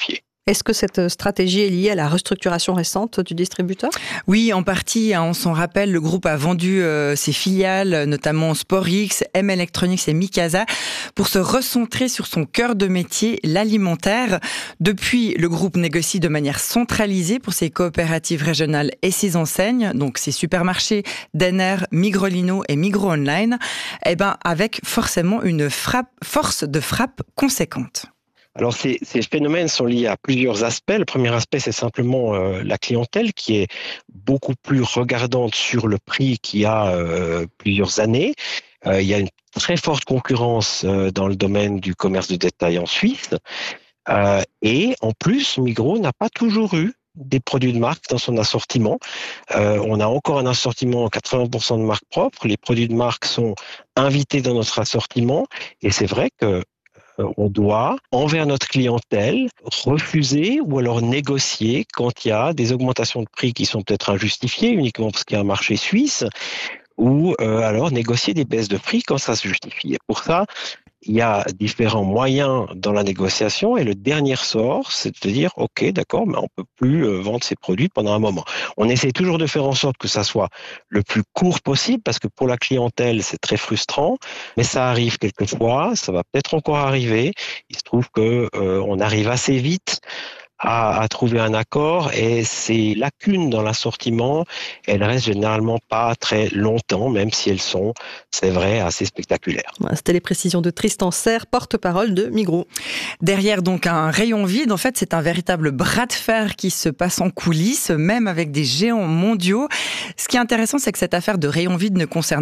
Est-ce que cette stratégie est liée à la restructuration récente du distributeur ? Oui, en partie. On s'en rappelle, le groupe a vendu ses filiales, notamment Sporix, M Electronics et Mikasa, pour se recentrer sur son cœur de métier, l'alimentaire. Depuis, le groupe négocie de manière centralisée pour ses coopératives régionales et ses enseignes, donc ses supermarchés Denner, Migrolino et Migros Online, avec forcément une force de frappe conséquente. Alors ces phénomènes sont liés à plusieurs aspects. Le premier aspect, c'est simplement la clientèle qui est beaucoup plus regardante sur le prix qu'il y a plusieurs années. Il y a une très forte concurrence dans le domaine du commerce de détail en Suisse. Et en plus, Migros n'a pas toujours eu des produits de marque dans son assortiment. On a encore un assortiment 80% de marques propres. Les produits de marque sont invités dans notre assortiment. Et c'est vrai que on doit, envers notre clientèle, refuser ou alors négocier quand il y a des augmentations de prix qui sont peut-être injustifiées uniquement parce qu'il y a un marché suisse, ou alors négocier des baisses de prix quand ça se justifie. Et pour ça, il y a différents moyens dans la négociation et le dernier sort, c'est de dire « Ok, d'accord, mais on peut plus vendre ces produits pendant un moment ». On essaie toujours de faire en sorte que ça soit le plus court possible parce que pour la clientèle, c'est très frustrant, mais ça arrive quelquefois, ça va peut-être encore arriver. Il se trouve que on arrive assez vite à trouver un accord et ces lacunes dans l'assortiment, elles restent généralement pas très longtemps, même si elles sont, c'est vrai, assez spectaculaires. C'était les précisions de Tristan Serre, porte-parole de Migros. Derrière donc un rayon vide, en fait, c'est un véritable bras de fer qui se passe en coulisses, même avec des géants mondiaux. Ce qui est intéressant, c'est que cette affaire de rayon vide ne concerne